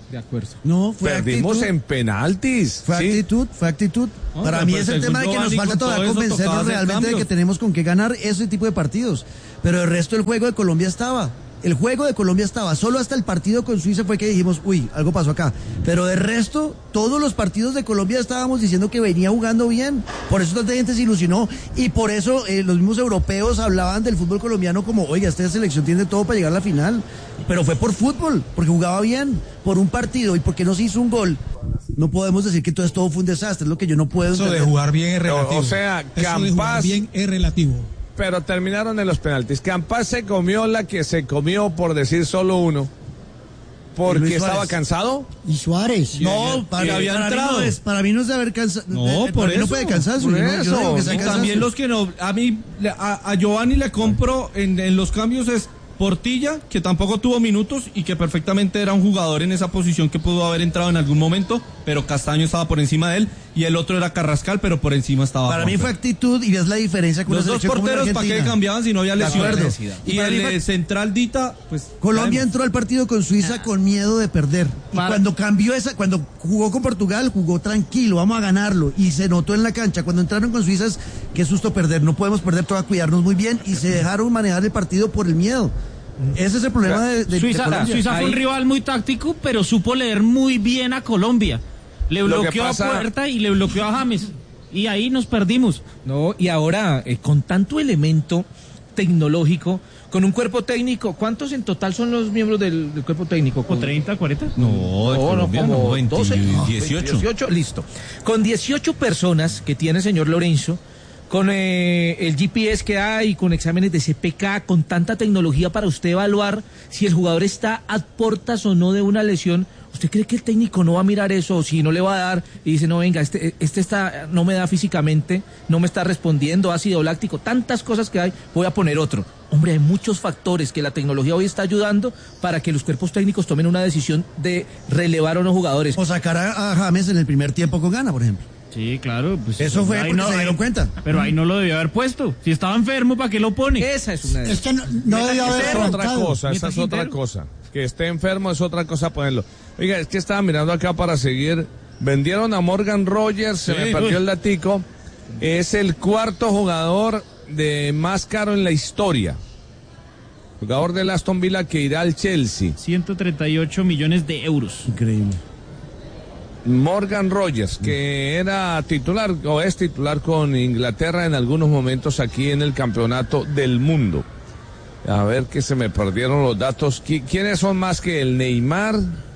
[SPEAKER 6] De acuerdo.
[SPEAKER 8] No, fue
[SPEAKER 2] Perdimos
[SPEAKER 8] actitud.
[SPEAKER 2] en penaltis.
[SPEAKER 8] Fue
[SPEAKER 2] ¿sí?
[SPEAKER 8] actitud, fue actitud.
[SPEAKER 5] No,
[SPEAKER 8] Para
[SPEAKER 5] pero
[SPEAKER 8] mí
[SPEAKER 5] pues
[SPEAKER 8] es el
[SPEAKER 5] según
[SPEAKER 8] tema de que nos
[SPEAKER 5] Giovanni,
[SPEAKER 8] falta
[SPEAKER 5] con todo
[SPEAKER 8] todavía
[SPEAKER 5] eso
[SPEAKER 8] convencernos
[SPEAKER 5] tocaba hacer
[SPEAKER 8] realmente de que
[SPEAKER 5] cambios.
[SPEAKER 8] tenemos con qué ganar ese tipo de partidos. Pero el resto del juego de Colombia estaba. El juego de Colombia estaba. Solo hasta el partido con Suiza fue que dijimos, uy, algo pasó acá. Pero de resto, todos los partidos de Colombia estábamos diciendo que venía jugando bien. Por eso tanta gente se ilusionó. Y por eso eh, los mismos europeos hablaban del fútbol colombiano como, oiga, esta selección tiene todo para llegar a la final. Pero fue por fútbol, porque jugaba bien, por un partido y porque no se hizo un gol. No podemos decir que entonces todo fue un desastre, es lo que yo no puedo
[SPEAKER 1] Eso de
[SPEAKER 8] entender.
[SPEAKER 1] jugar bien es relativo.
[SPEAKER 2] O sea,
[SPEAKER 1] Eso de jugar
[SPEAKER 2] Campas-
[SPEAKER 1] bien es relativo.
[SPEAKER 2] Pero terminaron en los penaltis. Campas se comió la que se comió, por decir solo uno,
[SPEAKER 8] Y
[SPEAKER 2] porque
[SPEAKER 8] Luis
[SPEAKER 2] estaba
[SPEAKER 8] Suárez.
[SPEAKER 2] cansado.
[SPEAKER 3] Y Suárez.
[SPEAKER 8] No, para,
[SPEAKER 5] y había
[SPEAKER 8] para mí
[SPEAKER 5] entrado.
[SPEAKER 8] no es, para mí no es de haber cansado.
[SPEAKER 5] No,
[SPEAKER 8] de-
[SPEAKER 5] por
[SPEAKER 8] para mí no
[SPEAKER 5] eso,
[SPEAKER 8] puede cansarse.
[SPEAKER 2] por
[SPEAKER 8] yo no- yo
[SPEAKER 2] eso.
[SPEAKER 8] no digo que sea
[SPEAKER 5] Y
[SPEAKER 8] cansarse.
[SPEAKER 5] también los que no, a mí, le- a, a Giovanni le compro en, en los cambios es Portilla, que tampoco tuvo minutos y que perfectamente era un jugador en esa posición que pudo haber entrado en algún momento, pero Castaño estaba por encima de él, y el otro era Carrascal, pero por encima estaba
[SPEAKER 8] Para mí
[SPEAKER 5] Juanfer.
[SPEAKER 8] fue actitud y ves la diferencia con
[SPEAKER 5] Los
[SPEAKER 8] una
[SPEAKER 5] dos
[SPEAKER 8] selección como la
[SPEAKER 5] porteros, ¿para qué
[SPEAKER 8] Argentina.
[SPEAKER 5] cambiaban si no había
[SPEAKER 8] De
[SPEAKER 5] lesiones?
[SPEAKER 8] acuerdo.
[SPEAKER 5] Y
[SPEAKER 8] Y para
[SPEAKER 5] el
[SPEAKER 8] mí fue-
[SPEAKER 5] eh, central Dita, pues...
[SPEAKER 8] Colombia
[SPEAKER 5] sabemos.
[SPEAKER 8] entró al partido con Suiza con miedo de perder. Y
[SPEAKER 9] Para-
[SPEAKER 8] cuando cambió esa, cuando jugó con Portugal, jugó tranquilo, vamos a ganarlo. Y se notó en la cancha. Cuando entraron con Suiza, es, qué susto perder. No podemos perder, toca cuidarnos muy bien. Y se dejaron manejar el partido por el miedo. Ese es el problema de, de- de
[SPEAKER 9] Suiza,
[SPEAKER 8] Colombia.
[SPEAKER 9] Suiza fue un
[SPEAKER 6] Ahí-
[SPEAKER 9] rival muy táctico, pero supo leer muy bien a Colombia. Le
[SPEAKER 2] Lo que
[SPEAKER 9] bloqueó
[SPEAKER 2] pasa-
[SPEAKER 9] a Puerta y le bloqueó a James. Y ahí nos perdimos.
[SPEAKER 6] No, y ahora, eh, con tanto elemento tecnológico, con un cuerpo técnico, ¿cuántos en total son los miembros del, del cuerpo técnico?
[SPEAKER 9] ¿O treinta, cuarenta?
[SPEAKER 5] No, de
[SPEAKER 6] No, no,
[SPEAKER 5] Colombia no,
[SPEAKER 6] como
[SPEAKER 5] veinte,
[SPEAKER 6] doce, no,
[SPEAKER 5] dieciocho.
[SPEAKER 6] dieciocho, listo. Con dieciocho personas que tiene el señor Lorenzo, con eh, el G P S que hay, con exámenes de C P K, con tanta tecnología para usted evaluar si el jugador está a portas o no de una lesión, ¿usted cree que el técnico no va a mirar eso? O si no le va a dar y dice, no, venga, este, este está, no me da físicamente, no me está respondiendo, ácido láctico, tantas cosas que hay, voy a poner otro. Hombre, hay muchos factores que la tecnología hoy está ayudando para que los cuerpos técnicos tomen una decisión de relevar a unos jugadores.
[SPEAKER 8] O sacar a, a James en el primer tiempo con gana, por ejemplo.
[SPEAKER 9] Sí, claro. Pues,
[SPEAKER 8] Eso fue
[SPEAKER 9] ahí
[SPEAKER 8] porque se dieron cuenta.
[SPEAKER 9] Pero ahí no lo debió haber puesto. Si estaba enfermo, ¿para qué lo pone?
[SPEAKER 6] Esa es una de
[SPEAKER 3] Es que no, no debió haber
[SPEAKER 2] Esa es otra
[SPEAKER 3] arrancado.
[SPEAKER 2] cosa, esa
[SPEAKER 9] Meta
[SPEAKER 2] es otra
[SPEAKER 9] Quintero.
[SPEAKER 2] cosa. Que esté enfermo es otra cosa ponerlo. Oiga, es que estaba mirando acá para seguir. Vendieron a Morgan Rogers, se
[SPEAKER 5] Sí,
[SPEAKER 2] me perdió
[SPEAKER 5] uy.
[SPEAKER 2] el datico. Es el cuarto jugador de más caro en la historia. Jugador del Aston Villa que irá al Chelsea.
[SPEAKER 9] ciento treinta y ocho millones de euros.
[SPEAKER 8] Increíble.
[SPEAKER 2] Morgan Rogers, que era titular o es titular con Inglaterra en algunos momentos aquí en el Campeonato del Mundo. A ver que se me perdieron los datos. ¿Qui- ¿Quiénes son más que el Neymar?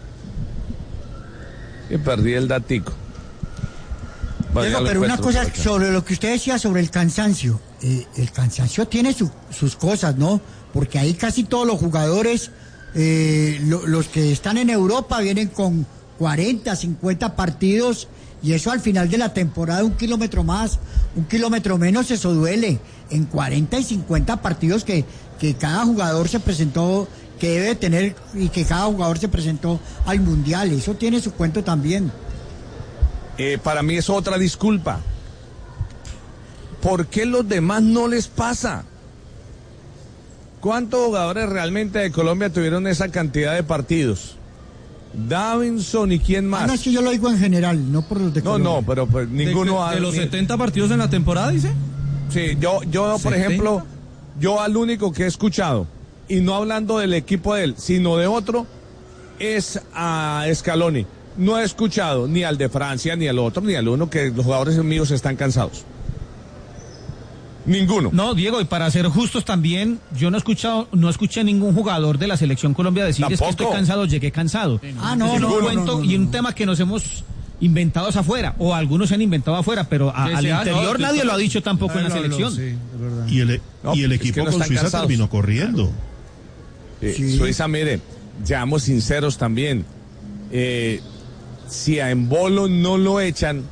[SPEAKER 2] Que perdí el datico. Bueno,
[SPEAKER 3] Diego,
[SPEAKER 2] ya lo
[SPEAKER 3] pero una
[SPEAKER 2] encuentro
[SPEAKER 3] cosa
[SPEAKER 2] por acá.
[SPEAKER 3] sobre lo que usted decía sobre el cansancio. Eh, el cansancio tiene su- sus cosas, ¿no? Porque ahí casi todos los jugadores, eh, lo- los que están en Europa, vienen con cuarenta, cincuenta partidos y eso al final de la temporada, un kilómetro más, un kilómetro menos, eso duele. En cuarenta y cincuenta partidos que, que cada jugador se presentó, que debe tener y que cada jugador se presentó al Mundial. Eso tiene su cuento también.
[SPEAKER 2] Eh, para mí es otra disculpa. ¿Por qué los demás no les pasa? ¿Cuántos jugadores realmente de Colombia tuvieron esa cantidad de partidos? Davinson y quién
[SPEAKER 3] Ah, no,
[SPEAKER 2] más.
[SPEAKER 3] es que yo lo digo en general, no por los de
[SPEAKER 2] No,
[SPEAKER 3] Colombia.
[SPEAKER 2] no, pero pues
[SPEAKER 5] De-
[SPEAKER 2] ninguno
[SPEAKER 5] de,
[SPEAKER 2] ha-
[SPEAKER 5] de los
[SPEAKER 2] ni-
[SPEAKER 5] setenta partidos en la temporada, dice.
[SPEAKER 2] Sí, yo, yo por
[SPEAKER 5] ¿setenta?
[SPEAKER 2] ejemplo, yo al único que he escuchado, y no hablando del equipo de él, sino de otro, es a Scaloni. No he escuchado ni al de Francia, ni al otro, ni al uno, que los jugadores míos están cansados. Ninguno.
[SPEAKER 9] No, Diego, y para ser justos también, yo no he escuchado, no escuché a ningún jugador de la selección Colombia decir es que
[SPEAKER 2] Tampoco.
[SPEAKER 9] estoy cansado, llegué cansado.
[SPEAKER 3] Ah, no,
[SPEAKER 9] Es
[SPEAKER 3] no,
[SPEAKER 9] un
[SPEAKER 3] no,
[SPEAKER 9] cuento
[SPEAKER 3] no, no,
[SPEAKER 9] y un
[SPEAKER 3] no.
[SPEAKER 9] tema que nos hemos inventado es afuera, o algunos se han inventado afuera, pero a-
[SPEAKER 5] Que
[SPEAKER 9] al
[SPEAKER 5] sea,
[SPEAKER 9] interior
[SPEAKER 5] no,
[SPEAKER 9] nadie
[SPEAKER 5] que-
[SPEAKER 9] lo ha dicho tampoco en la
[SPEAKER 8] Nadie lo habló,
[SPEAKER 9] selección.
[SPEAKER 8] sí, es verdad.
[SPEAKER 7] Y el,
[SPEAKER 2] No,
[SPEAKER 7] y el
[SPEAKER 2] es que
[SPEAKER 7] equipo
[SPEAKER 2] no
[SPEAKER 7] con
[SPEAKER 2] están
[SPEAKER 7] Suiza
[SPEAKER 2] cansados.
[SPEAKER 7] terminó corriendo.
[SPEAKER 2] Eh,
[SPEAKER 3] Sí.
[SPEAKER 2] Suiza, mire, seamos sinceros también. Eh, si a Embolo no lo echan,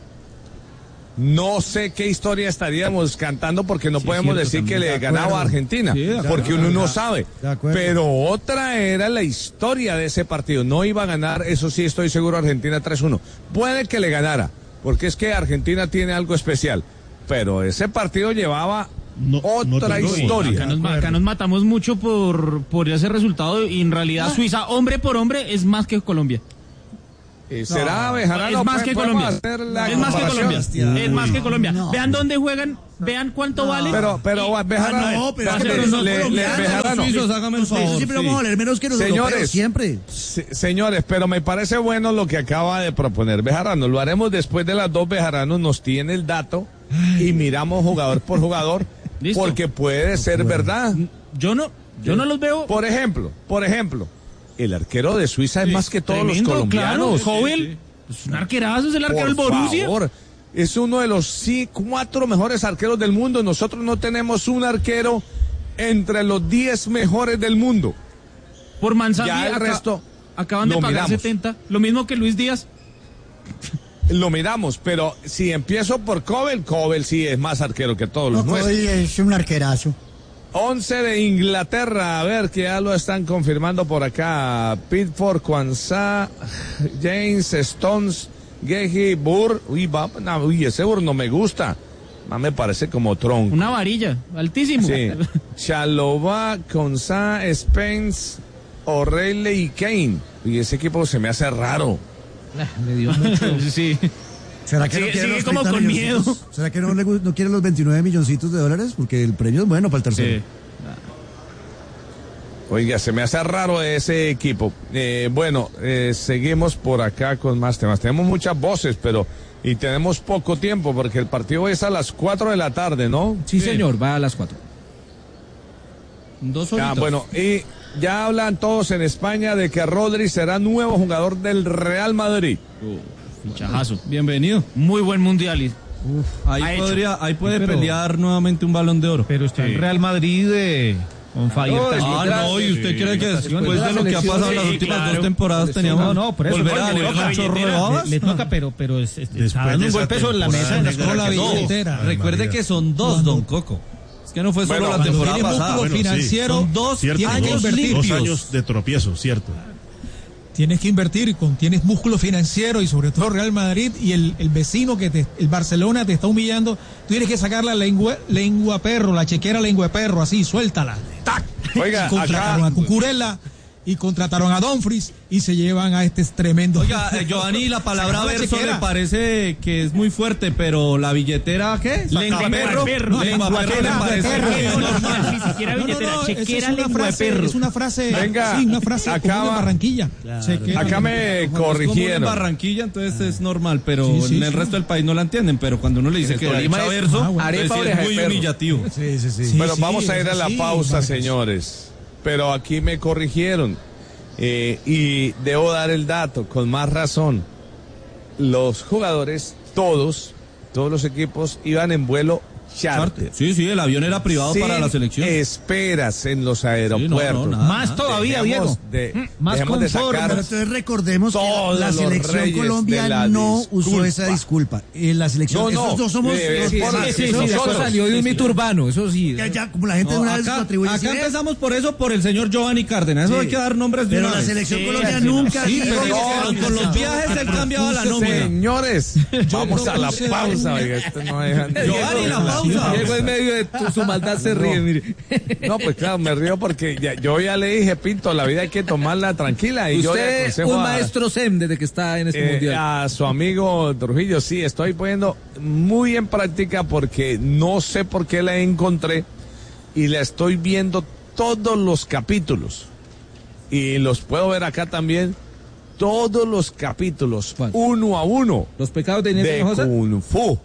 [SPEAKER 2] no sé qué historia estaríamos cantando porque no
[SPEAKER 9] Sí,
[SPEAKER 2] podemos
[SPEAKER 9] cierto,
[SPEAKER 2] decir
[SPEAKER 9] también.
[SPEAKER 2] que le
[SPEAKER 8] De
[SPEAKER 2] ganaba
[SPEAKER 8] acuerdo.
[SPEAKER 2] a Argentina,
[SPEAKER 5] Sí, de acuerdo.
[SPEAKER 2] porque uno no sabe.
[SPEAKER 8] De acuerdo.
[SPEAKER 2] Pero otra era la historia de ese partido. No iba a ganar, eso sí estoy seguro, Argentina tres uno. Puede que le ganara, porque es que Argentina tiene algo especial. Pero ese partido llevaba
[SPEAKER 7] No- no
[SPEAKER 2] otra
[SPEAKER 7] tengo-
[SPEAKER 2] historia.
[SPEAKER 9] Acá nos, acá nos matamos mucho por, por ese resultado y en realidad Suiza, hombre por hombre, es más que Colombia.
[SPEAKER 2] Eh, ¿Será Bejarano?
[SPEAKER 9] Es más que Colombia. Es más que Colombia. Es más que Colombia.
[SPEAKER 3] No.
[SPEAKER 9] Vean dónde juegan, vean cuánto vale.
[SPEAKER 2] Pero, pero, Bejarano.
[SPEAKER 3] Ah, no, pero
[SPEAKER 2] le-
[SPEAKER 3] es que
[SPEAKER 2] le-
[SPEAKER 3] no son
[SPEAKER 2] le-
[SPEAKER 3] colombianos,
[SPEAKER 2] Bejarano.
[SPEAKER 8] Los suizos,
[SPEAKER 5] hágame el
[SPEAKER 8] Los suizos
[SPEAKER 5] favor,
[SPEAKER 8] siempre
[SPEAKER 5] sí.
[SPEAKER 8] vamos a valer menos que los
[SPEAKER 2] Señores,
[SPEAKER 8] europeos, siempre.
[SPEAKER 2] Se- señores, pero me parece bueno lo que acaba de proponer Bejarano. Lo haremos después de las dos. Bejarano nos tiene el dato y miramos jugador por jugador.
[SPEAKER 9] Listo.
[SPEAKER 2] Porque puede ser verdad.
[SPEAKER 9] Yo no, yo no los veo.
[SPEAKER 2] Por ejemplo, por ejemplo, el arquero de Suiza es más que todos
[SPEAKER 9] Tremendo,
[SPEAKER 2] los colombianos.
[SPEAKER 9] Claro, Jovel, es un arquerazo, es el arquero del
[SPEAKER 2] Por
[SPEAKER 9] Borussia.
[SPEAKER 2] favor, es uno de los sí, cuatro mejores arqueros del mundo. Nosotros no tenemos un arquero entre los diez mejores del mundo.
[SPEAKER 9] Por Manzanti
[SPEAKER 2] Ya el
[SPEAKER 9] aca-
[SPEAKER 2] resto
[SPEAKER 9] acaban de
[SPEAKER 2] lo
[SPEAKER 9] pagar
[SPEAKER 2] miramos.
[SPEAKER 9] setenta, lo mismo que Luis Díaz.
[SPEAKER 2] Lo miramos, pero si empiezo por Cobel, Cobel sí es más arquero que todos los
[SPEAKER 3] No,
[SPEAKER 2] nuestros.
[SPEAKER 3] Cody es un arquerazo.
[SPEAKER 2] once de Inglaterra, a ver que ya lo están confirmando por acá. Pitford, Kwanzaa, James, Stones, Gehi, Burr. Uy, va, no, uy, ese Burr no me gusta. Más me parece como tronco.
[SPEAKER 9] Una varilla, altísimo.
[SPEAKER 2] Sí. Chalobah, Kwanzaa, Spence, O'Reilly y Kane. Y ese equipo se me hace raro.
[SPEAKER 6] Me dio mucho.
[SPEAKER 9] Sí.
[SPEAKER 8] ¿Será que
[SPEAKER 9] Sigue-
[SPEAKER 8] no quiere
[SPEAKER 9] sigue
[SPEAKER 8] los
[SPEAKER 9] como
[SPEAKER 8] treinta
[SPEAKER 9] con
[SPEAKER 8] milloncitos?
[SPEAKER 9] miedo.
[SPEAKER 8] ¿Será que no, le, gu- no quiere los veintinueve milloncitos de dólares? Porque el premio es bueno para el tercero.
[SPEAKER 9] Sí.
[SPEAKER 2] Oiga, se me hace raro ese equipo. Eh, bueno, eh, seguimos por acá con más temas. Tenemos muchas voces, pero y tenemos poco tiempo porque el partido es a las cuatro de la tarde, ¿no?
[SPEAKER 6] Sí, señor, va a las cuatro.
[SPEAKER 5] Dos
[SPEAKER 2] Ah,
[SPEAKER 5] horitas.
[SPEAKER 2] bueno, y ya hablan todos en España de que Rodri será nuevo jugador del Real Madrid.
[SPEAKER 9] Fichajazo.
[SPEAKER 5] Bienvenido.
[SPEAKER 9] Muy buen mundial. y-
[SPEAKER 5] Ahí
[SPEAKER 9] Ha hecho.
[SPEAKER 5] podría, ahí puede
[SPEAKER 9] Pero-
[SPEAKER 5] pelear nuevamente un Balón de Oro.
[SPEAKER 4] Pero está en Real Madrid de on fire.
[SPEAKER 6] No,
[SPEAKER 4] también.
[SPEAKER 5] Ah, no, y usted cree que después de
[SPEAKER 6] la
[SPEAKER 5] lo que ha
[SPEAKER 6] selección,
[SPEAKER 5] pasado en las
[SPEAKER 9] sí,
[SPEAKER 5] últimas
[SPEAKER 9] claro.
[SPEAKER 5] dos temporadas teníamos
[SPEAKER 4] No, no, por eso.
[SPEAKER 5] volver a
[SPEAKER 4] Oye,
[SPEAKER 5] darle
[SPEAKER 4] le toca
[SPEAKER 5] un chorro de
[SPEAKER 4] billetera,
[SPEAKER 5] babas.
[SPEAKER 4] le, le toca, pero, pero es, es-
[SPEAKER 7] Después
[SPEAKER 4] está
[SPEAKER 7] de
[SPEAKER 4] dando un
[SPEAKER 7] esa
[SPEAKER 4] golpe sobre la
[SPEAKER 7] temporada
[SPEAKER 4] mesa. En la
[SPEAKER 7] negra
[SPEAKER 4] escuela
[SPEAKER 7] que
[SPEAKER 4] billetera.
[SPEAKER 1] billetera.
[SPEAKER 7] Ay,
[SPEAKER 5] Recuerde
[SPEAKER 7] María.
[SPEAKER 5] que son dos, Don Coco. Es que no fue solo
[SPEAKER 2] Bueno,
[SPEAKER 5] la
[SPEAKER 2] cuando
[SPEAKER 5] temporada
[SPEAKER 1] tiene
[SPEAKER 5] pasada.
[SPEAKER 1] músculo
[SPEAKER 7] Bueno, sí.
[SPEAKER 1] financiero,
[SPEAKER 5] Son dos
[SPEAKER 7] Cierto,
[SPEAKER 1] tienes que
[SPEAKER 7] dos,
[SPEAKER 5] años
[SPEAKER 1] invertir.
[SPEAKER 7] dos
[SPEAKER 5] limpios.
[SPEAKER 7] años de tropiezo, cierto.
[SPEAKER 1] Tienes que invertir, con, tienes músculo financiero y sobre todo Real Madrid y el, el vecino que te, el Barcelona te está humillando. Tú tienes que sacar la lengua, lengua perro, la chequera lengua de perro, así, suéltala. ¡Tac!
[SPEAKER 2] Oiga,
[SPEAKER 1] Y contrataron
[SPEAKER 2] acá-
[SPEAKER 1] a Cucurella y contrataron a Dumfries y se llevan a este tremendo.
[SPEAKER 5] Oiga, eh, Giovanni, la palabra
[SPEAKER 1] Sacó la
[SPEAKER 5] verso
[SPEAKER 1] chequera.
[SPEAKER 5] le parece que es muy fuerte, pero la billetera, ¿qué?
[SPEAKER 4] Lengua
[SPEAKER 5] Sacaperro.
[SPEAKER 4] perro.
[SPEAKER 5] Lengua
[SPEAKER 1] Lengua
[SPEAKER 5] perro le
[SPEAKER 1] perro,
[SPEAKER 5] parece
[SPEAKER 1] perro.
[SPEAKER 5] que es
[SPEAKER 1] No, no,
[SPEAKER 5] normal.
[SPEAKER 9] Ni siquiera
[SPEAKER 1] No, no,
[SPEAKER 9] billetera,
[SPEAKER 1] no, esa
[SPEAKER 9] chequera
[SPEAKER 1] es una
[SPEAKER 9] lengua de
[SPEAKER 1] frase,
[SPEAKER 9] perro.
[SPEAKER 1] es una frase,
[SPEAKER 2] Venga,
[SPEAKER 1] sí, una frase
[SPEAKER 2] acaba-
[SPEAKER 1] común de Barranquilla. Chequera
[SPEAKER 2] Acá
[SPEAKER 1] lengua
[SPEAKER 2] me
[SPEAKER 1] perro.
[SPEAKER 5] Es común en
[SPEAKER 2] corrigieron.
[SPEAKER 5] Barranquilla, entonces es normal, pero
[SPEAKER 1] Sí, sí,
[SPEAKER 5] en el
[SPEAKER 1] sí.
[SPEAKER 5] resto del país no la entienden, pero cuando uno le dice
[SPEAKER 6] En
[SPEAKER 5] que
[SPEAKER 6] Tolima
[SPEAKER 5] echa
[SPEAKER 6] es-
[SPEAKER 5] verso,
[SPEAKER 1] Ah, bueno.
[SPEAKER 5] entonces
[SPEAKER 6] Arepa,
[SPEAKER 5] sí
[SPEAKER 6] oreja
[SPEAKER 5] es
[SPEAKER 6] de
[SPEAKER 5] muy
[SPEAKER 6] perro.
[SPEAKER 5] humillativo.
[SPEAKER 8] Sí, sí, sí.
[SPEAKER 1] Sí,
[SPEAKER 2] Pero
[SPEAKER 1] sí,
[SPEAKER 2] vamos a ir
[SPEAKER 1] es
[SPEAKER 2] a la
[SPEAKER 1] así,
[SPEAKER 2] pausa,
[SPEAKER 1] Vargas.
[SPEAKER 2] señores. Pero aquí me corrigieron. Eh, y debo dar el dato con más razón. Los jugadores, todos, todos los equipos iban en vuelo charter.
[SPEAKER 5] Sí, sí, el avión era privado
[SPEAKER 2] Sin
[SPEAKER 5] para la selección.
[SPEAKER 2] esperas en los
[SPEAKER 5] Sí,
[SPEAKER 2] aeropuertos.
[SPEAKER 5] no, no, nada,
[SPEAKER 4] Más
[SPEAKER 5] nada.
[SPEAKER 4] todavía,
[SPEAKER 2] Dejemos
[SPEAKER 4] Diego.
[SPEAKER 2] de-
[SPEAKER 4] Más
[SPEAKER 2] dejemos de
[SPEAKER 4] confort,
[SPEAKER 2] sacar
[SPEAKER 8] Pero entonces recordemos que
[SPEAKER 2] todos
[SPEAKER 8] la
[SPEAKER 2] los
[SPEAKER 8] selección
[SPEAKER 2] reyes de
[SPEAKER 8] Colombia
[SPEAKER 2] la
[SPEAKER 8] no
[SPEAKER 2] disculpa.
[SPEAKER 8] usó esa disculpa. Eh, la selección,
[SPEAKER 2] No, no,
[SPEAKER 8] esos dos somos
[SPEAKER 2] eh,
[SPEAKER 8] los-
[SPEAKER 2] sí,
[SPEAKER 8] los-
[SPEAKER 2] sí,
[SPEAKER 8] los-
[SPEAKER 2] sí, sí,
[SPEAKER 8] los-
[SPEAKER 2] sí,
[SPEAKER 6] Eso
[SPEAKER 2] nosotros-
[SPEAKER 6] salió de un mito urbano, eso sí.
[SPEAKER 8] ya, ya, como la gente
[SPEAKER 5] No,
[SPEAKER 8] de una vez
[SPEAKER 5] acá,
[SPEAKER 8] lo atribuye
[SPEAKER 5] acá
[SPEAKER 8] así, ¿eh?
[SPEAKER 5] empezamos por eso, por el señor Giovanni Cárdenas. Eso
[SPEAKER 8] Sí.
[SPEAKER 5] hay que dar nombres de
[SPEAKER 8] Pero
[SPEAKER 5] una
[SPEAKER 8] la
[SPEAKER 5] vez.
[SPEAKER 8] selección
[SPEAKER 9] Sí,
[SPEAKER 8] Colombia
[SPEAKER 9] sí,
[SPEAKER 8] nunca
[SPEAKER 1] sí,
[SPEAKER 8] dijo
[SPEAKER 1] pero
[SPEAKER 8] que
[SPEAKER 2] no,
[SPEAKER 8] se-
[SPEAKER 5] con los viajes él cambiaba la nómina.
[SPEAKER 2] Señores, vamos a la
[SPEAKER 1] propuse
[SPEAKER 2] pausa.
[SPEAKER 1] dar
[SPEAKER 2] Oiga, esto no dejan-
[SPEAKER 5] Giovanni, la pausa.
[SPEAKER 6] Diego en medio de tu- su maldad se ríe, mire.
[SPEAKER 2] No, pues claro, me río porque ya- yo ya le dije, Pinto, la vida hay que tomarla tranquila. Y yo le
[SPEAKER 6] Usted,
[SPEAKER 2] aconsejo
[SPEAKER 6] un
[SPEAKER 2] a-
[SPEAKER 6] maestro Zen desde que está en este
[SPEAKER 2] eh,
[SPEAKER 6] mundial.
[SPEAKER 2] a su amigo Trujillo, sí, estoy poniendo muy en práctica porque no sé por qué la encontré y la estoy viendo todos los capítulos. Y los puedo ver acá también, todos los capítulos,
[SPEAKER 6] ¿Cuál?
[SPEAKER 2] uno a uno,
[SPEAKER 6] Los pecados de Inés
[SPEAKER 2] de
[SPEAKER 6] Hinojosa.
[SPEAKER 2] Kung Fu.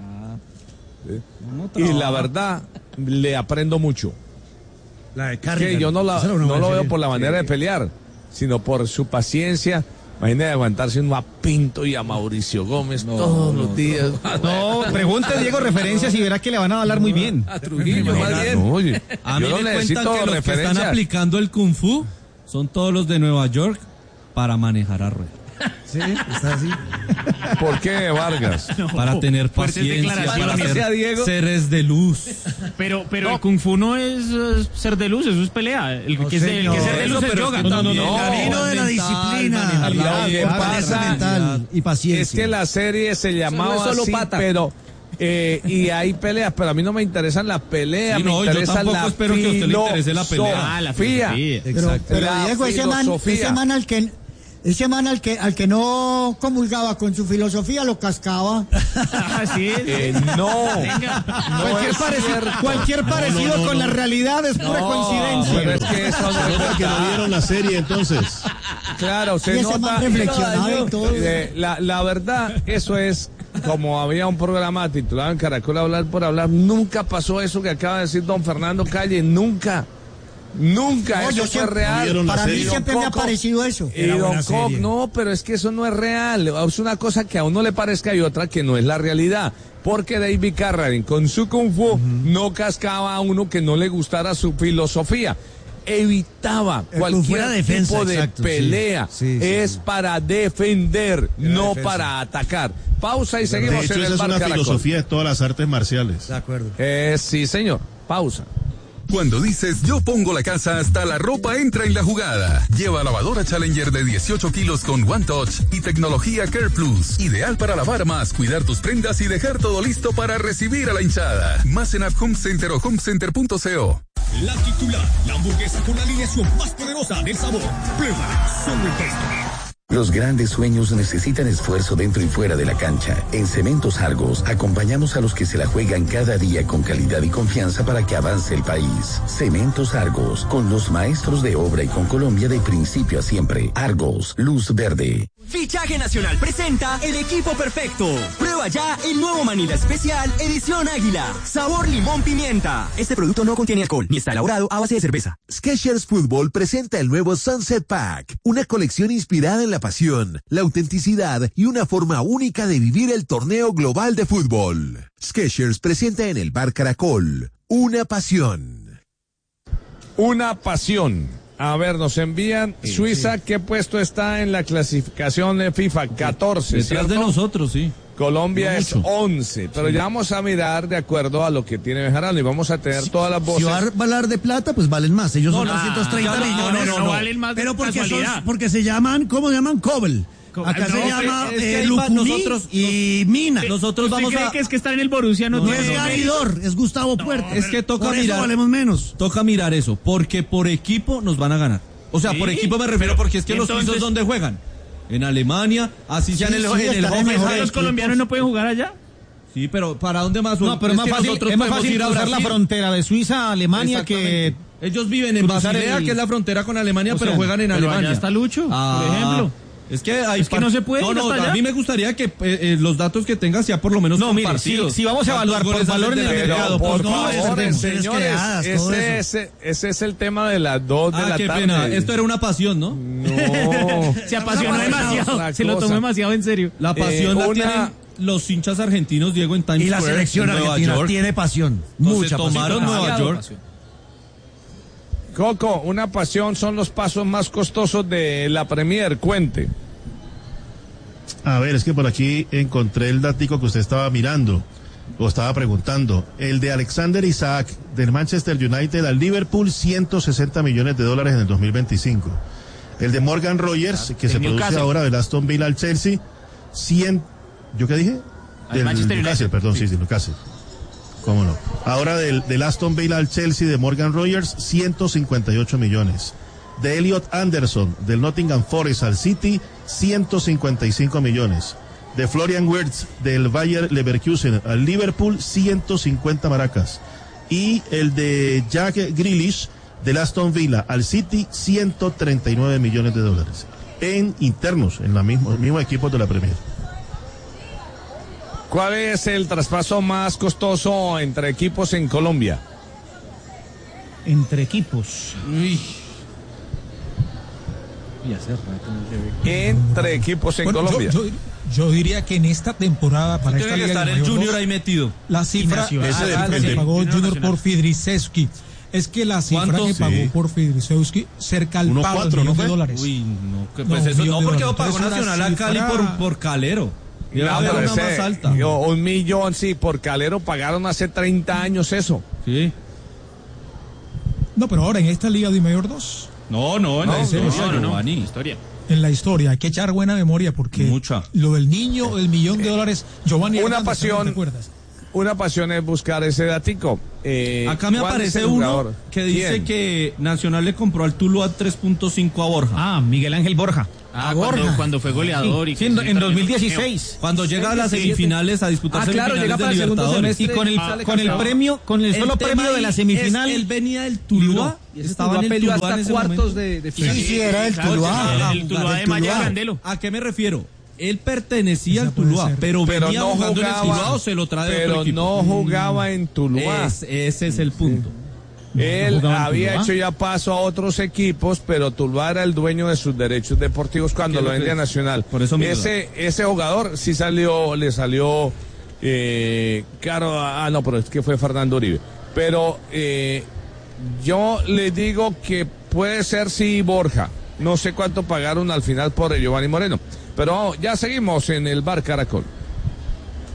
[SPEAKER 5] No
[SPEAKER 2] Y
[SPEAKER 5] trabaja.
[SPEAKER 2] la verdad, le aprendo mucho.
[SPEAKER 8] La de
[SPEAKER 2] Que
[SPEAKER 8] Carrigan.
[SPEAKER 2] yo no, la,
[SPEAKER 8] Esa era una
[SPEAKER 2] no
[SPEAKER 8] buena
[SPEAKER 2] lo veo
[SPEAKER 8] serie.
[SPEAKER 2] por la manera de pelear, sino por su paciencia. Imagínate aguantarse uno a Pinto y a Mauricio Gómez todos los días.
[SPEAKER 4] No, pregunte Diego referencias y verá que le van a hablar muy bien.
[SPEAKER 6] A Trujillo, más
[SPEAKER 2] No,
[SPEAKER 6] bien.
[SPEAKER 2] oye,
[SPEAKER 5] A
[SPEAKER 2] yo
[SPEAKER 5] mí
[SPEAKER 2] no
[SPEAKER 5] me cuentan
[SPEAKER 2] necesito
[SPEAKER 5] que los que están
[SPEAKER 2] referencias.
[SPEAKER 5] aplicando el Kung Fu son todos los de Nueva York para manejar a rueda.
[SPEAKER 8] Sí, está así.
[SPEAKER 2] ¿Por qué, Vargas?
[SPEAKER 5] Para tener
[SPEAKER 4] Fuertes
[SPEAKER 5] paciencia,
[SPEAKER 4] declaraciones.
[SPEAKER 5] para
[SPEAKER 6] Sea
[SPEAKER 5] ser
[SPEAKER 6] Diego.
[SPEAKER 5] seres de luz.
[SPEAKER 9] Pero, pero el Kung Fu no es eh, ser de luz, eso es pelea. El que, es, el que es ser de
[SPEAKER 5] Eso,
[SPEAKER 9] luz es
[SPEAKER 5] pero
[SPEAKER 9] yoga.
[SPEAKER 5] es que también
[SPEAKER 2] no,
[SPEAKER 8] El camino de la
[SPEAKER 5] mental,
[SPEAKER 8] disciplina.
[SPEAKER 5] manejar la
[SPEAKER 2] Lo que
[SPEAKER 5] fuerza
[SPEAKER 2] pasa-
[SPEAKER 8] mental y paciencia.
[SPEAKER 2] Es que la serie se llamaba
[SPEAKER 6] no es solo
[SPEAKER 2] así,
[SPEAKER 6] pata.
[SPEAKER 2] pero eh, y hay peleas, pero a mí no me interesan las peleas,
[SPEAKER 5] Sí,
[SPEAKER 2] me
[SPEAKER 5] no, yo
[SPEAKER 2] interesa
[SPEAKER 5] tampoco
[SPEAKER 2] la
[SPEAKER 5] espero que a usted le interese la pelea.
[SPEAKER 9] Ah, la
[SPEAKER 2] filosofía.
[SPEAKER 9] filosofía.
[SPEAKER 3] Pero, pero
[SPEAKER 2] La
[SPEAKER 3] Diego, ese man,
[SPEAKER 2] filosofía.
[SPEAKER 3] ese man al que Ese man al que, al que no comulgaba con su filosofía lo cascaba.
[SPEAKER 9] Así es.
[SPEAKER 2] Eh, no.
[SPEAKER 9] Venga.
[SPEAKER 2] No
[SPEAKER 9] cualquier
[SPEAKER 2] es
[SPEAKER 9] parecido,
[SPEAKER 2] cierto.
[SPEAKER 9] cualquier parecido
[SPEAKER 7] No, no, no,
[SPEAKER 9] con
[SPEAKER 7] no.
[SPEAKER 9] la realidad es pura
[SPEAKER 2] No,
[SPEAKER 9] coincidencia.
[SPEAKER 2] pero es que eso no
[SPEAKER 7] Se
[SPEAKER 2] es
[SPEAKER 7] nota que no
[SPEAKER 2] verdad.
[SPEAKER 7] vieron la serie entonces.
[SPEAKER 2] Claro,
[SPEAKER 3] Y
[SPEAKER 2] usted
[SPEAKER 3] ese
[SPEAKER 2] nota.
[SPEAKER 3] man reflexionaba y todo.
[SPEAKER 2] Eh, la, la verdad, eso es como había un programa titulado en Caracol Hablar por Hablar. Nunca pasó eso que acaba de decir don Fernando Calle. Nunca. Nunca.
[SPEAKER 3] No,
[SPEAKER 2] eso
[SPEAKER 3] yo
[SPEAKER 2] fue
[SPEAKER 3] siempre-
[SPEAKER 2] real.
[SPEAKER 7] vieron la
[SPEAKER 3] Para mí
[SPEAKER 7] serie.
[SPEAKER 3] siempre me ha
[SPEAKER 2] Coco.
[SPEAKER 3] parecido eso.
[SPEAKER 2] Y
[SPEAKER 1] Era
[SPEAKER 2] don
[SPEAKER 1] buena
[SPEAKER 2] Koch,
[SPEAKER 1] serie.
[SPEAKER 2] no, pero es que eso no es real. Es una cosa que a uno le parezca y otra que no es la realidad. Porque David Carradine, con su Kung Fu, no cascaba a uno que no le gustara su filosofía. Evitaba
[SPEAKER 8] El Kung Fu era
[SPEAKER 2] cualquier
[SPEAKER 8] defensa,
[SPEAKER 2] tipo de
[SPEAKER 8] exacto, sí.
[SPEAKER 2] pelea.
[SPEAKER 8] Sí, sí,
[SPEAKER 2] es
[SPEAKER 8] sí.
[SPEAKER 2] para defender, no
[SPEAKER 8] defensa.
[SPEAKER 2] para atacar. Pausa y
[SPEAKER 7] De
[SPEAKER 2] seguimos
[SPEAKER 7] hecho,
[SPEAKER 2] en
[SPEAKER 7] esa
[SPEAKER 2] el
[SPEAKER 7] es
[SPEAKER 2] Bar
[SPEAKER 7] una
[SPEAKER 2] Caracol.
[SPEAKER 7] filosofía de todas las artes marciales.
[SPEAKER 8] De acuerdo.
[SPEAKER 2] Eh, sí, señor. Pausa.
[SPEAKER 10] Cuando dices yo pongo la casa, hasta la ropa entra en la jugada. Lleva lavadora Challenger de dieciocho kilos con One Touch y tecnología Care Plus. Ideal para lavar más, cuidar tus prendas y dejar todo listo para recibir a la hinchada. Más en App Home Center o homecenter punto co.
[SPEAKER 11] La titular, la hamburguesa con la alineación más poderosa del sabor. Prueba solo en Tasty.
[SPEAKER 12] Los grandes sueños necesitan esfuerzo dentro y fuera de la cancha. En Cementos Argos acompañamos a los que se la juegan cada día con calidad y confianza para que avance el país. Cementos Argos, con los maestros de obra y con Colombia de principio a siempre. Argos, luz verde.
[SPEAKER 13] Fichaje Nacional presenta el equipo perfecto. Prueba ya el nuevo Manila Especial Edición Águila. Sabor limón pimienta. Este producto no contiene alcohol ni está elaborado a base de cerveza.
[SPEAKER 14] Skechers Fútbol presenta el nuevo Sunset Pack, una colección inspirada en la pasión, la autenticidad y una forma única de vivir el torneo global de fútbol. Skechers presenta en el Bar Caracol, una pasión.
[SPEAKER 2] Una pasión. A ver, nos envían
[SPEAKER 5] Sí,
[SPEAKER 2] Suiza,
[SPEAKER 5] sí.
[SPEAKER 2] ¿qué puesto está en la clasificación de FIFA? catorce,
[SPEAKER 5] Detrás
[SPEAKER 2] ¿cierto?
[SPEAKER 5] de nosotros, sí.
[SPEAKER 2] Colombia
[SPEAKER 5] No
[SPEAKER 2] es
[SPEAKER 5] mucho.
[SPEAKER 2] once, pero
[SPEAKER 5] Sí.
[SPEAKER 2] ya vamos a mirar de acuerdo a lo que tiene Bejarano y vamos a tener todas las
[SPEAKER 8] Si
[SPEAKER 2] voces.
[SPEAKER 8] va a hablar de plata, pues valen más. Ellos son
[SPEAKER 9] no,
[SPEAKER 8] doscientos treinta
[SPEAKER 9] no, no,
[SPEAKER 8] millones.
[SPEAKER 9] no, no, no valen más de
[SPEAKER 8] Pero porque,
[SPEAKER 9] casualidad.
[SPEAKER 8] son, porque se llaman, ¿cómo se llaman? Cobel.
[SPEAKER 9] Co-
[SPEAKER 8] Acá
[SPEAKER 9] no,
[SPEAKER 8] se llama
[SPEAKER 5] es que
[SPEAKER 8] eh,
[SPEAKER 5] ahí va-
[SPEAKER 8] Lucumí
[SPEAKER 5] nosotros-
[SPEAKER 8] y Mina.
[SPEAKER 5] Nosotros
[SPEAKER 9] ¿Usted
[SPEAKER 5] vamos
[SPEAKER 9] cree
[SPEAKER 5] a...
[SPEAKER 9] que es que estar en el Borussia no,
[SPEAKER 8] No
[SPEAKER 9] tiene
[SPEAKER 8] es
[SPEAKER 9] mérito?
[SPEAKER 8] Garidor, es Gustavo Puerta.
[SPEAKER 5] Es que toca
[SPEAKER 8] Por eso
[SPEAKER 5] mirar.
[SPEAKER 8] valemos menos.
[SPEAKER 5] Toca mirar eso, porque por equipo nos van a ganar. O sea,
[SPEAKER 9] Sí,
[SPEAKER 5] por equipo me refiero
[SPEAKER 9] pero
[SPEAKER 5] porque es que los
[SPEAKER 9] entonces-
[SPEAKER 5] suizos ¿dónde juegan? En Alemania, así sea
[SPEAKER 3] Sí,
[SPEAKER 5] en el,
[SPEAKER 3] sí,
[SPEAKER 5] en el
[SPEAKER 3] están en
[SPEAKER 5] Hoffenheim.
[SPEAKER 3] mejores
[SPEAKER 9] ¿Los colombianos no pueden jugar allá?
[SPEAKER 5] Sí, pero ¿para dónde más?
[SPEAKER 9] No, pero es más
[SPEAKER 5] que
[SPEAKER 9] fácil,
[SPEAKER 5] nosotros
[SPEAKER 9] es más
[SPEAKER 5] podemos
[SPEAKER 9] fácil
[SPEAKER 5] ir a
[SPEAKER 9] cruzar la
[SPEAKER 5] Brasil.
[SPEAKER 9] frontera de Suiza a Alemania que...
[SPEAKER 5] Exactamente. Ellos viven en
[SPEAKER 9] cruzar
[SPEAKER 5] Basilea,
[SPEAKER 9] el-
[SPEAKER 5] que es la frontera con Alemania,
[SPEAKER 9] O
[SPEAKER 5] pero
[SPEAKER 9] sea,
[SPEAKER 5] juegan en
[SPEAKER 9] pero
[SPEAKER 5] Alemania.
[SPEAKER 9] allá está Lucho, por ejemplo.
[SPEAKER 5] Es que, hay
[SPEAKER 9] Es que
[SPEAKER 5] par-
[SPEAKER 9] no se puede
[SPEAKER 5] No,
[SPEAKER 9] ir
[SPEAKER 5] no,
[SPEAKER 9] hasta
[SPEAKER 5] a
[SPEAKER 9] allá.
[SPEAKER 5] mí me gustaría que eh, eh, los datos que tengas sea por lo menos
[SPEAKER 9] No,
[SPEAKER 5] con
[SPEAKER 9] mire,
[SPEAKER 5] partidos.
[SPEAKER 9] si- si vamos a evaluar por
[SPEAKER 5] ¿Cuántos goles
[SPEAKER 9] valor
[SPEAKER 5] hacen
[SPEAKER 9] en el
[SPEAKER 5] de la
[SPEAKER 2] Pero,
[SPEAKER 9] mercado,
[SPEAKER 2] por
[SPEAKER 9] pues, no,
[SPEAKER 2] favor,
[SPEAKER 9] es
[SPEAKER 2] señores,
[SPEAKER 8] creadas, todo
[SPEAKER 2] ese,
[SPEAKER 8] eso.
[SPEAKER 2] ese, ese es el tema de las dos de
[SPEAKER 5] Ah,
[SPEAKER 2] la
[SPEAKER 5] qué
[SPEAKER 2] tarde.
[SPEAKER 5] pena. Esto era una pasión, ¿no?
[SPEAKER 2] No.
[SPEAKER 9] Se apasionó
[SPEAKER 2] Otra
[SPEAKER 9] demasiado,
[SPEAKER 2] cosa.
[SPEAKER 9] se lo tomó demasiado en serio.
[SPEAKER 5] La pasión
[SPEAKER 2] Eh,
[SPEAKER 5] la
[SPEAKER 2] una-
[SPEAKER 5] tienen los hinchas argentinos, Diego, en Times
[SPEAKER 8] Y la
[SPEAKER 5] Square,
[SPEAKER 8] selección
[SPEAKER 5] en Nueva
[SPEAKER 8] argentina
[SPEAKER 5] York.
[SPEAKER 8] tiene pasión.
[SPEAKER 5] Entonces,
[SPEAKER 8] Mucha pasión.
[SPEAKER 5] tomaron Nueva
[SPEAKER 9] Demasiado
[SPEAKER 5] York.
[SPEAKER 9] pasión.
[SPEAKER 2] Coco, una pasión son los pasos más costosos de la Premier. Cuente.
[SPEAKER 7] A ver, es que por aquí encontré el datico que usted estaba mirando o estaba preguntando. El de Alexander Isaac del Manchester United al Liverpool, ciento sesenta millones de dólares en el dos mil veinticinco. El de Morgan Rogers, que
[SPEAKER 9] del
[SPEAKER 7] se produce
[SPEAKER 9] Newcastle.
[SPEAKER 7] ahora del Aston Villa al Chelsea, cien. ¿Yo qué dije?
[SPEAKER 9] Al
[SPEAKER 7] Del
[SPEAKER 9] Manchester
[SPEAKER 7] Newcastle,
[SPEAKER 9] United.
[SPEAKER 7] perdón, sí, sí, Newcastle. ¿Cómo no? Ahora del, del Aston Villa al Chelsea de Morgan Rogers, ciento cincuenta y ocho millones. De Elliot Anderson del Nottingham Forest al City, ciento cincuenta y cinco millones. De Florian Wirtz del Bayer Leverkusen al Liverpool, ciento cincuenta maracas. Y el de Jack Grealish del Aston Villa al City, ciento treinta y nueve millones de dólares. En internos, en la misma, el mismo equipo de la Premier.
[SPEAKER 2] ¿Cuál es el traspaso más costoso entre equipos en Colombia?
[SPEAKER 9] Entre equipos.
[SPEAKER 5] Uy.
[SPEAKER 2] Entre equipos en
[SPEAKER 1] Bueno, yo-
[SPEAKER 2] Colombia.
[SPEAKER 1] Yo, yo diría que en esta temporada, para esta
[SPEAKER 5] Tiene que
[SPEAKER 1] Liga
[SPEAKER 5] estar
[SPEAKER 1] de
[SPEAKER 5] el
[SPEAKER 1] Mayor
[SPEAKER 5] Junior
[SPEAKER 1] dos,
[SPEAKER 5] ahí metido.
[SPEAKER 1] la cifra
[SPEAKER 9] Nacional.
[SPEAKER 7] Ese
[SPEAKER 1] la cifra
[SPEAKER 7] depende.
[SPEAKER 1] que pagó
[SPEAKER 9] Junior
[SPEAKER 1] Junior
[SPEAKER 9] Nacional.
[SPEAKER 1] por Fidrisewski es que la cifra
[SPEAKER 5] ¿Cuánto?
[SPEAKER 1] que pagó
[SPEAKER 7] Sí.
[SPEAKER 1] por Fidrisewski cerca al
[SPEAKER 7] Uno
[SPEAKER 1] pago
[SPEAKER 7] cuatro,
[SPEAKER 1] del
[SPEAKER 7] ¿no
[SPEAKER 1] millón
[SPEAKER 7] fue?
[SPEAKER 1] de dólares.
[SPEAKER 5] Uy, no, que
[SPEAKER 1] No,
[SPEAKER 5] pues eso
[SPEAKER 1] millón
[SPEAKER 5] no,
[SPEAKER 1] de
[SPEAKER 5] porque
[SPEAKER 1] dólares.
[SPEAKER 5] pagó
[SPEAKER 1] Entonces,
[SPEAKER 5] Nacional
[SPEAKER 1] una
[SPEAKER 5] a Cali
[SPEAKER 1] cifra-
[SPEAKER 5] por, por Calero. Debe
[SPEAKER 2] No,
[SPEAKER 5] haber
[SPEAKER 2] pero
[SPEAKER 5] una
[SPEAKER 2] ese-
[SPEAKER 5] más alta.
[SPEAKER 2] yo, un millón, sí, por Calero pagaron hace treinta años eso.
[SPEAKER 5] Sí.
[SPEAKER 1] No, pero ahora en esta Liga de Mayor dos,
[SPEAKER 5] No, no, en
[SPEAKER 2] No,
[SPEAKER 5] la historia,
[SPEAKER 9] no, no, no.
[SPEAKER 5] Giovanni.
[SPEAKER 9] Historia.
[SPEAKER 1] en la historia, hay que echar buena memoria porque
[SPEAKER 5] Mucha.
[SPEAKER 1] lo del niño, el millón de dólares, Giovanni
[SPEAKER 2] Una
[SPEAKER 1] Hernández,
[SPEAKER 2] pasión.
[SPEAKER 1] ¿te acuerdas?
[SPEAKER 2] Una pasión es buscar ese datico. Eh,
[SPEAKER 5] Acá me aparece uno que dice
[SPEAKER 2] ¿Quién?
[SPEAKER 5] que Nacional le compró al Tuluá tres punto cinco a Borja.
[SPEAKER 9] Ah, Miguel Ángel Borja.
[SPEAKER 4] Ah, cuando, cuando fue goleador.
[SPEAKER 9] Sí,
[SPEAKER 4] y
[SPEAKER 9] sí, en, en dos mil dieciséis.
[SPEAKER 5] Cuando llega a las semifinales a disputar
[SPEAKER 6] Ah, claro,
[SPEAKER 5] semifinales
[SPEAKER 6] llega
[SPEAKER 5] de
[SPEAKER 6] para el segundo
[SPEAKER 5] Libertadores.
[SPEAKER 6] semestre.
[SPEAKER 9] Y con el,
[SPEAKER 6] Ah,
[SPEAKER 9] con el premio, con el solo
[SPEAKER 5] tema
[SPEAKER 9] premio de
[SPEAKER 5] ahí
[SPEAKER 9] la semifinal.
[SPEAKER 5] es- él venía del Tuluá,
[SPEAKER 6] Y ese
[SPEAKER 5] estaba en
[SPEAKER 6] Tuluá
[SPEAKER 5] el
[SPEAKER 6] peleó
[SPEAKER 5] Tuluá en
[SPEAKER 6] hasta
[SPEAKER 5] ese
[SPEAKER 6] cuartos
[SPEAKER 5] momento.
[SPEAKER 6] de, de
[SPEAKER 3] Sí,
[SPEAKER 6] final.
[SPEAKER 3] sí, era el Tuluá.
[SPEAKER 4] El Tuluá de Maya Candelo.
[SPEAKER 5] ¿A qué me refiero? Él pertenecía
[SPEAKER 1] Esa
[SPEAKER 5] al
[SPEAKER 1] puede
[SPEAKER 5] Tuluá,
[SPEAKER 1] ser.
[SPEAKER 5] pero,
[SPEAKER 2] Pero
[SPEAKER 5] venía
[SPEAKER 2] no
[SPEAKER 5] jugando en el
[SPEAKER 2] jugaba,
[SPEAKER 5] Tuluá o se lo trae de
[SPEAKER 2] pero
[SPEAKER 5] otro equipo.
[SPEAKER 2] no jugaba en Tuluá.
[SPEAKER 5] Es- ese es el punto.
[SPEAKER 2] Él
[SPEAKER 9] jugaba en
[SPEAKER 2] había
[SPEAKER 9] Tuluá.
[SPEAKER 2] hecho ya paso a otros equipos, pero Tuluá era el dueño de sus derechos deportivos cuando
[SPEAKER 5] ¿Qué
[SPEAKER 2] lo
[SPEAKER 5] es lo
[SPEAKER 2] vendía
[SPEAKER 5] que-
[SPEAKER 2] Nacional.
[SPEAKER 5] por eso mi
[SPEAKER 2] ese ese jugador sí salió, le salió eh, caro. a- Ah, no, pero es que fue Fernando Uribe. Pero eh, yo le digo que puede ser sí Borja. No sé cuánto pagaron al final por Giovanni Moreno. Pero ya seguimos en el Bar Caracol.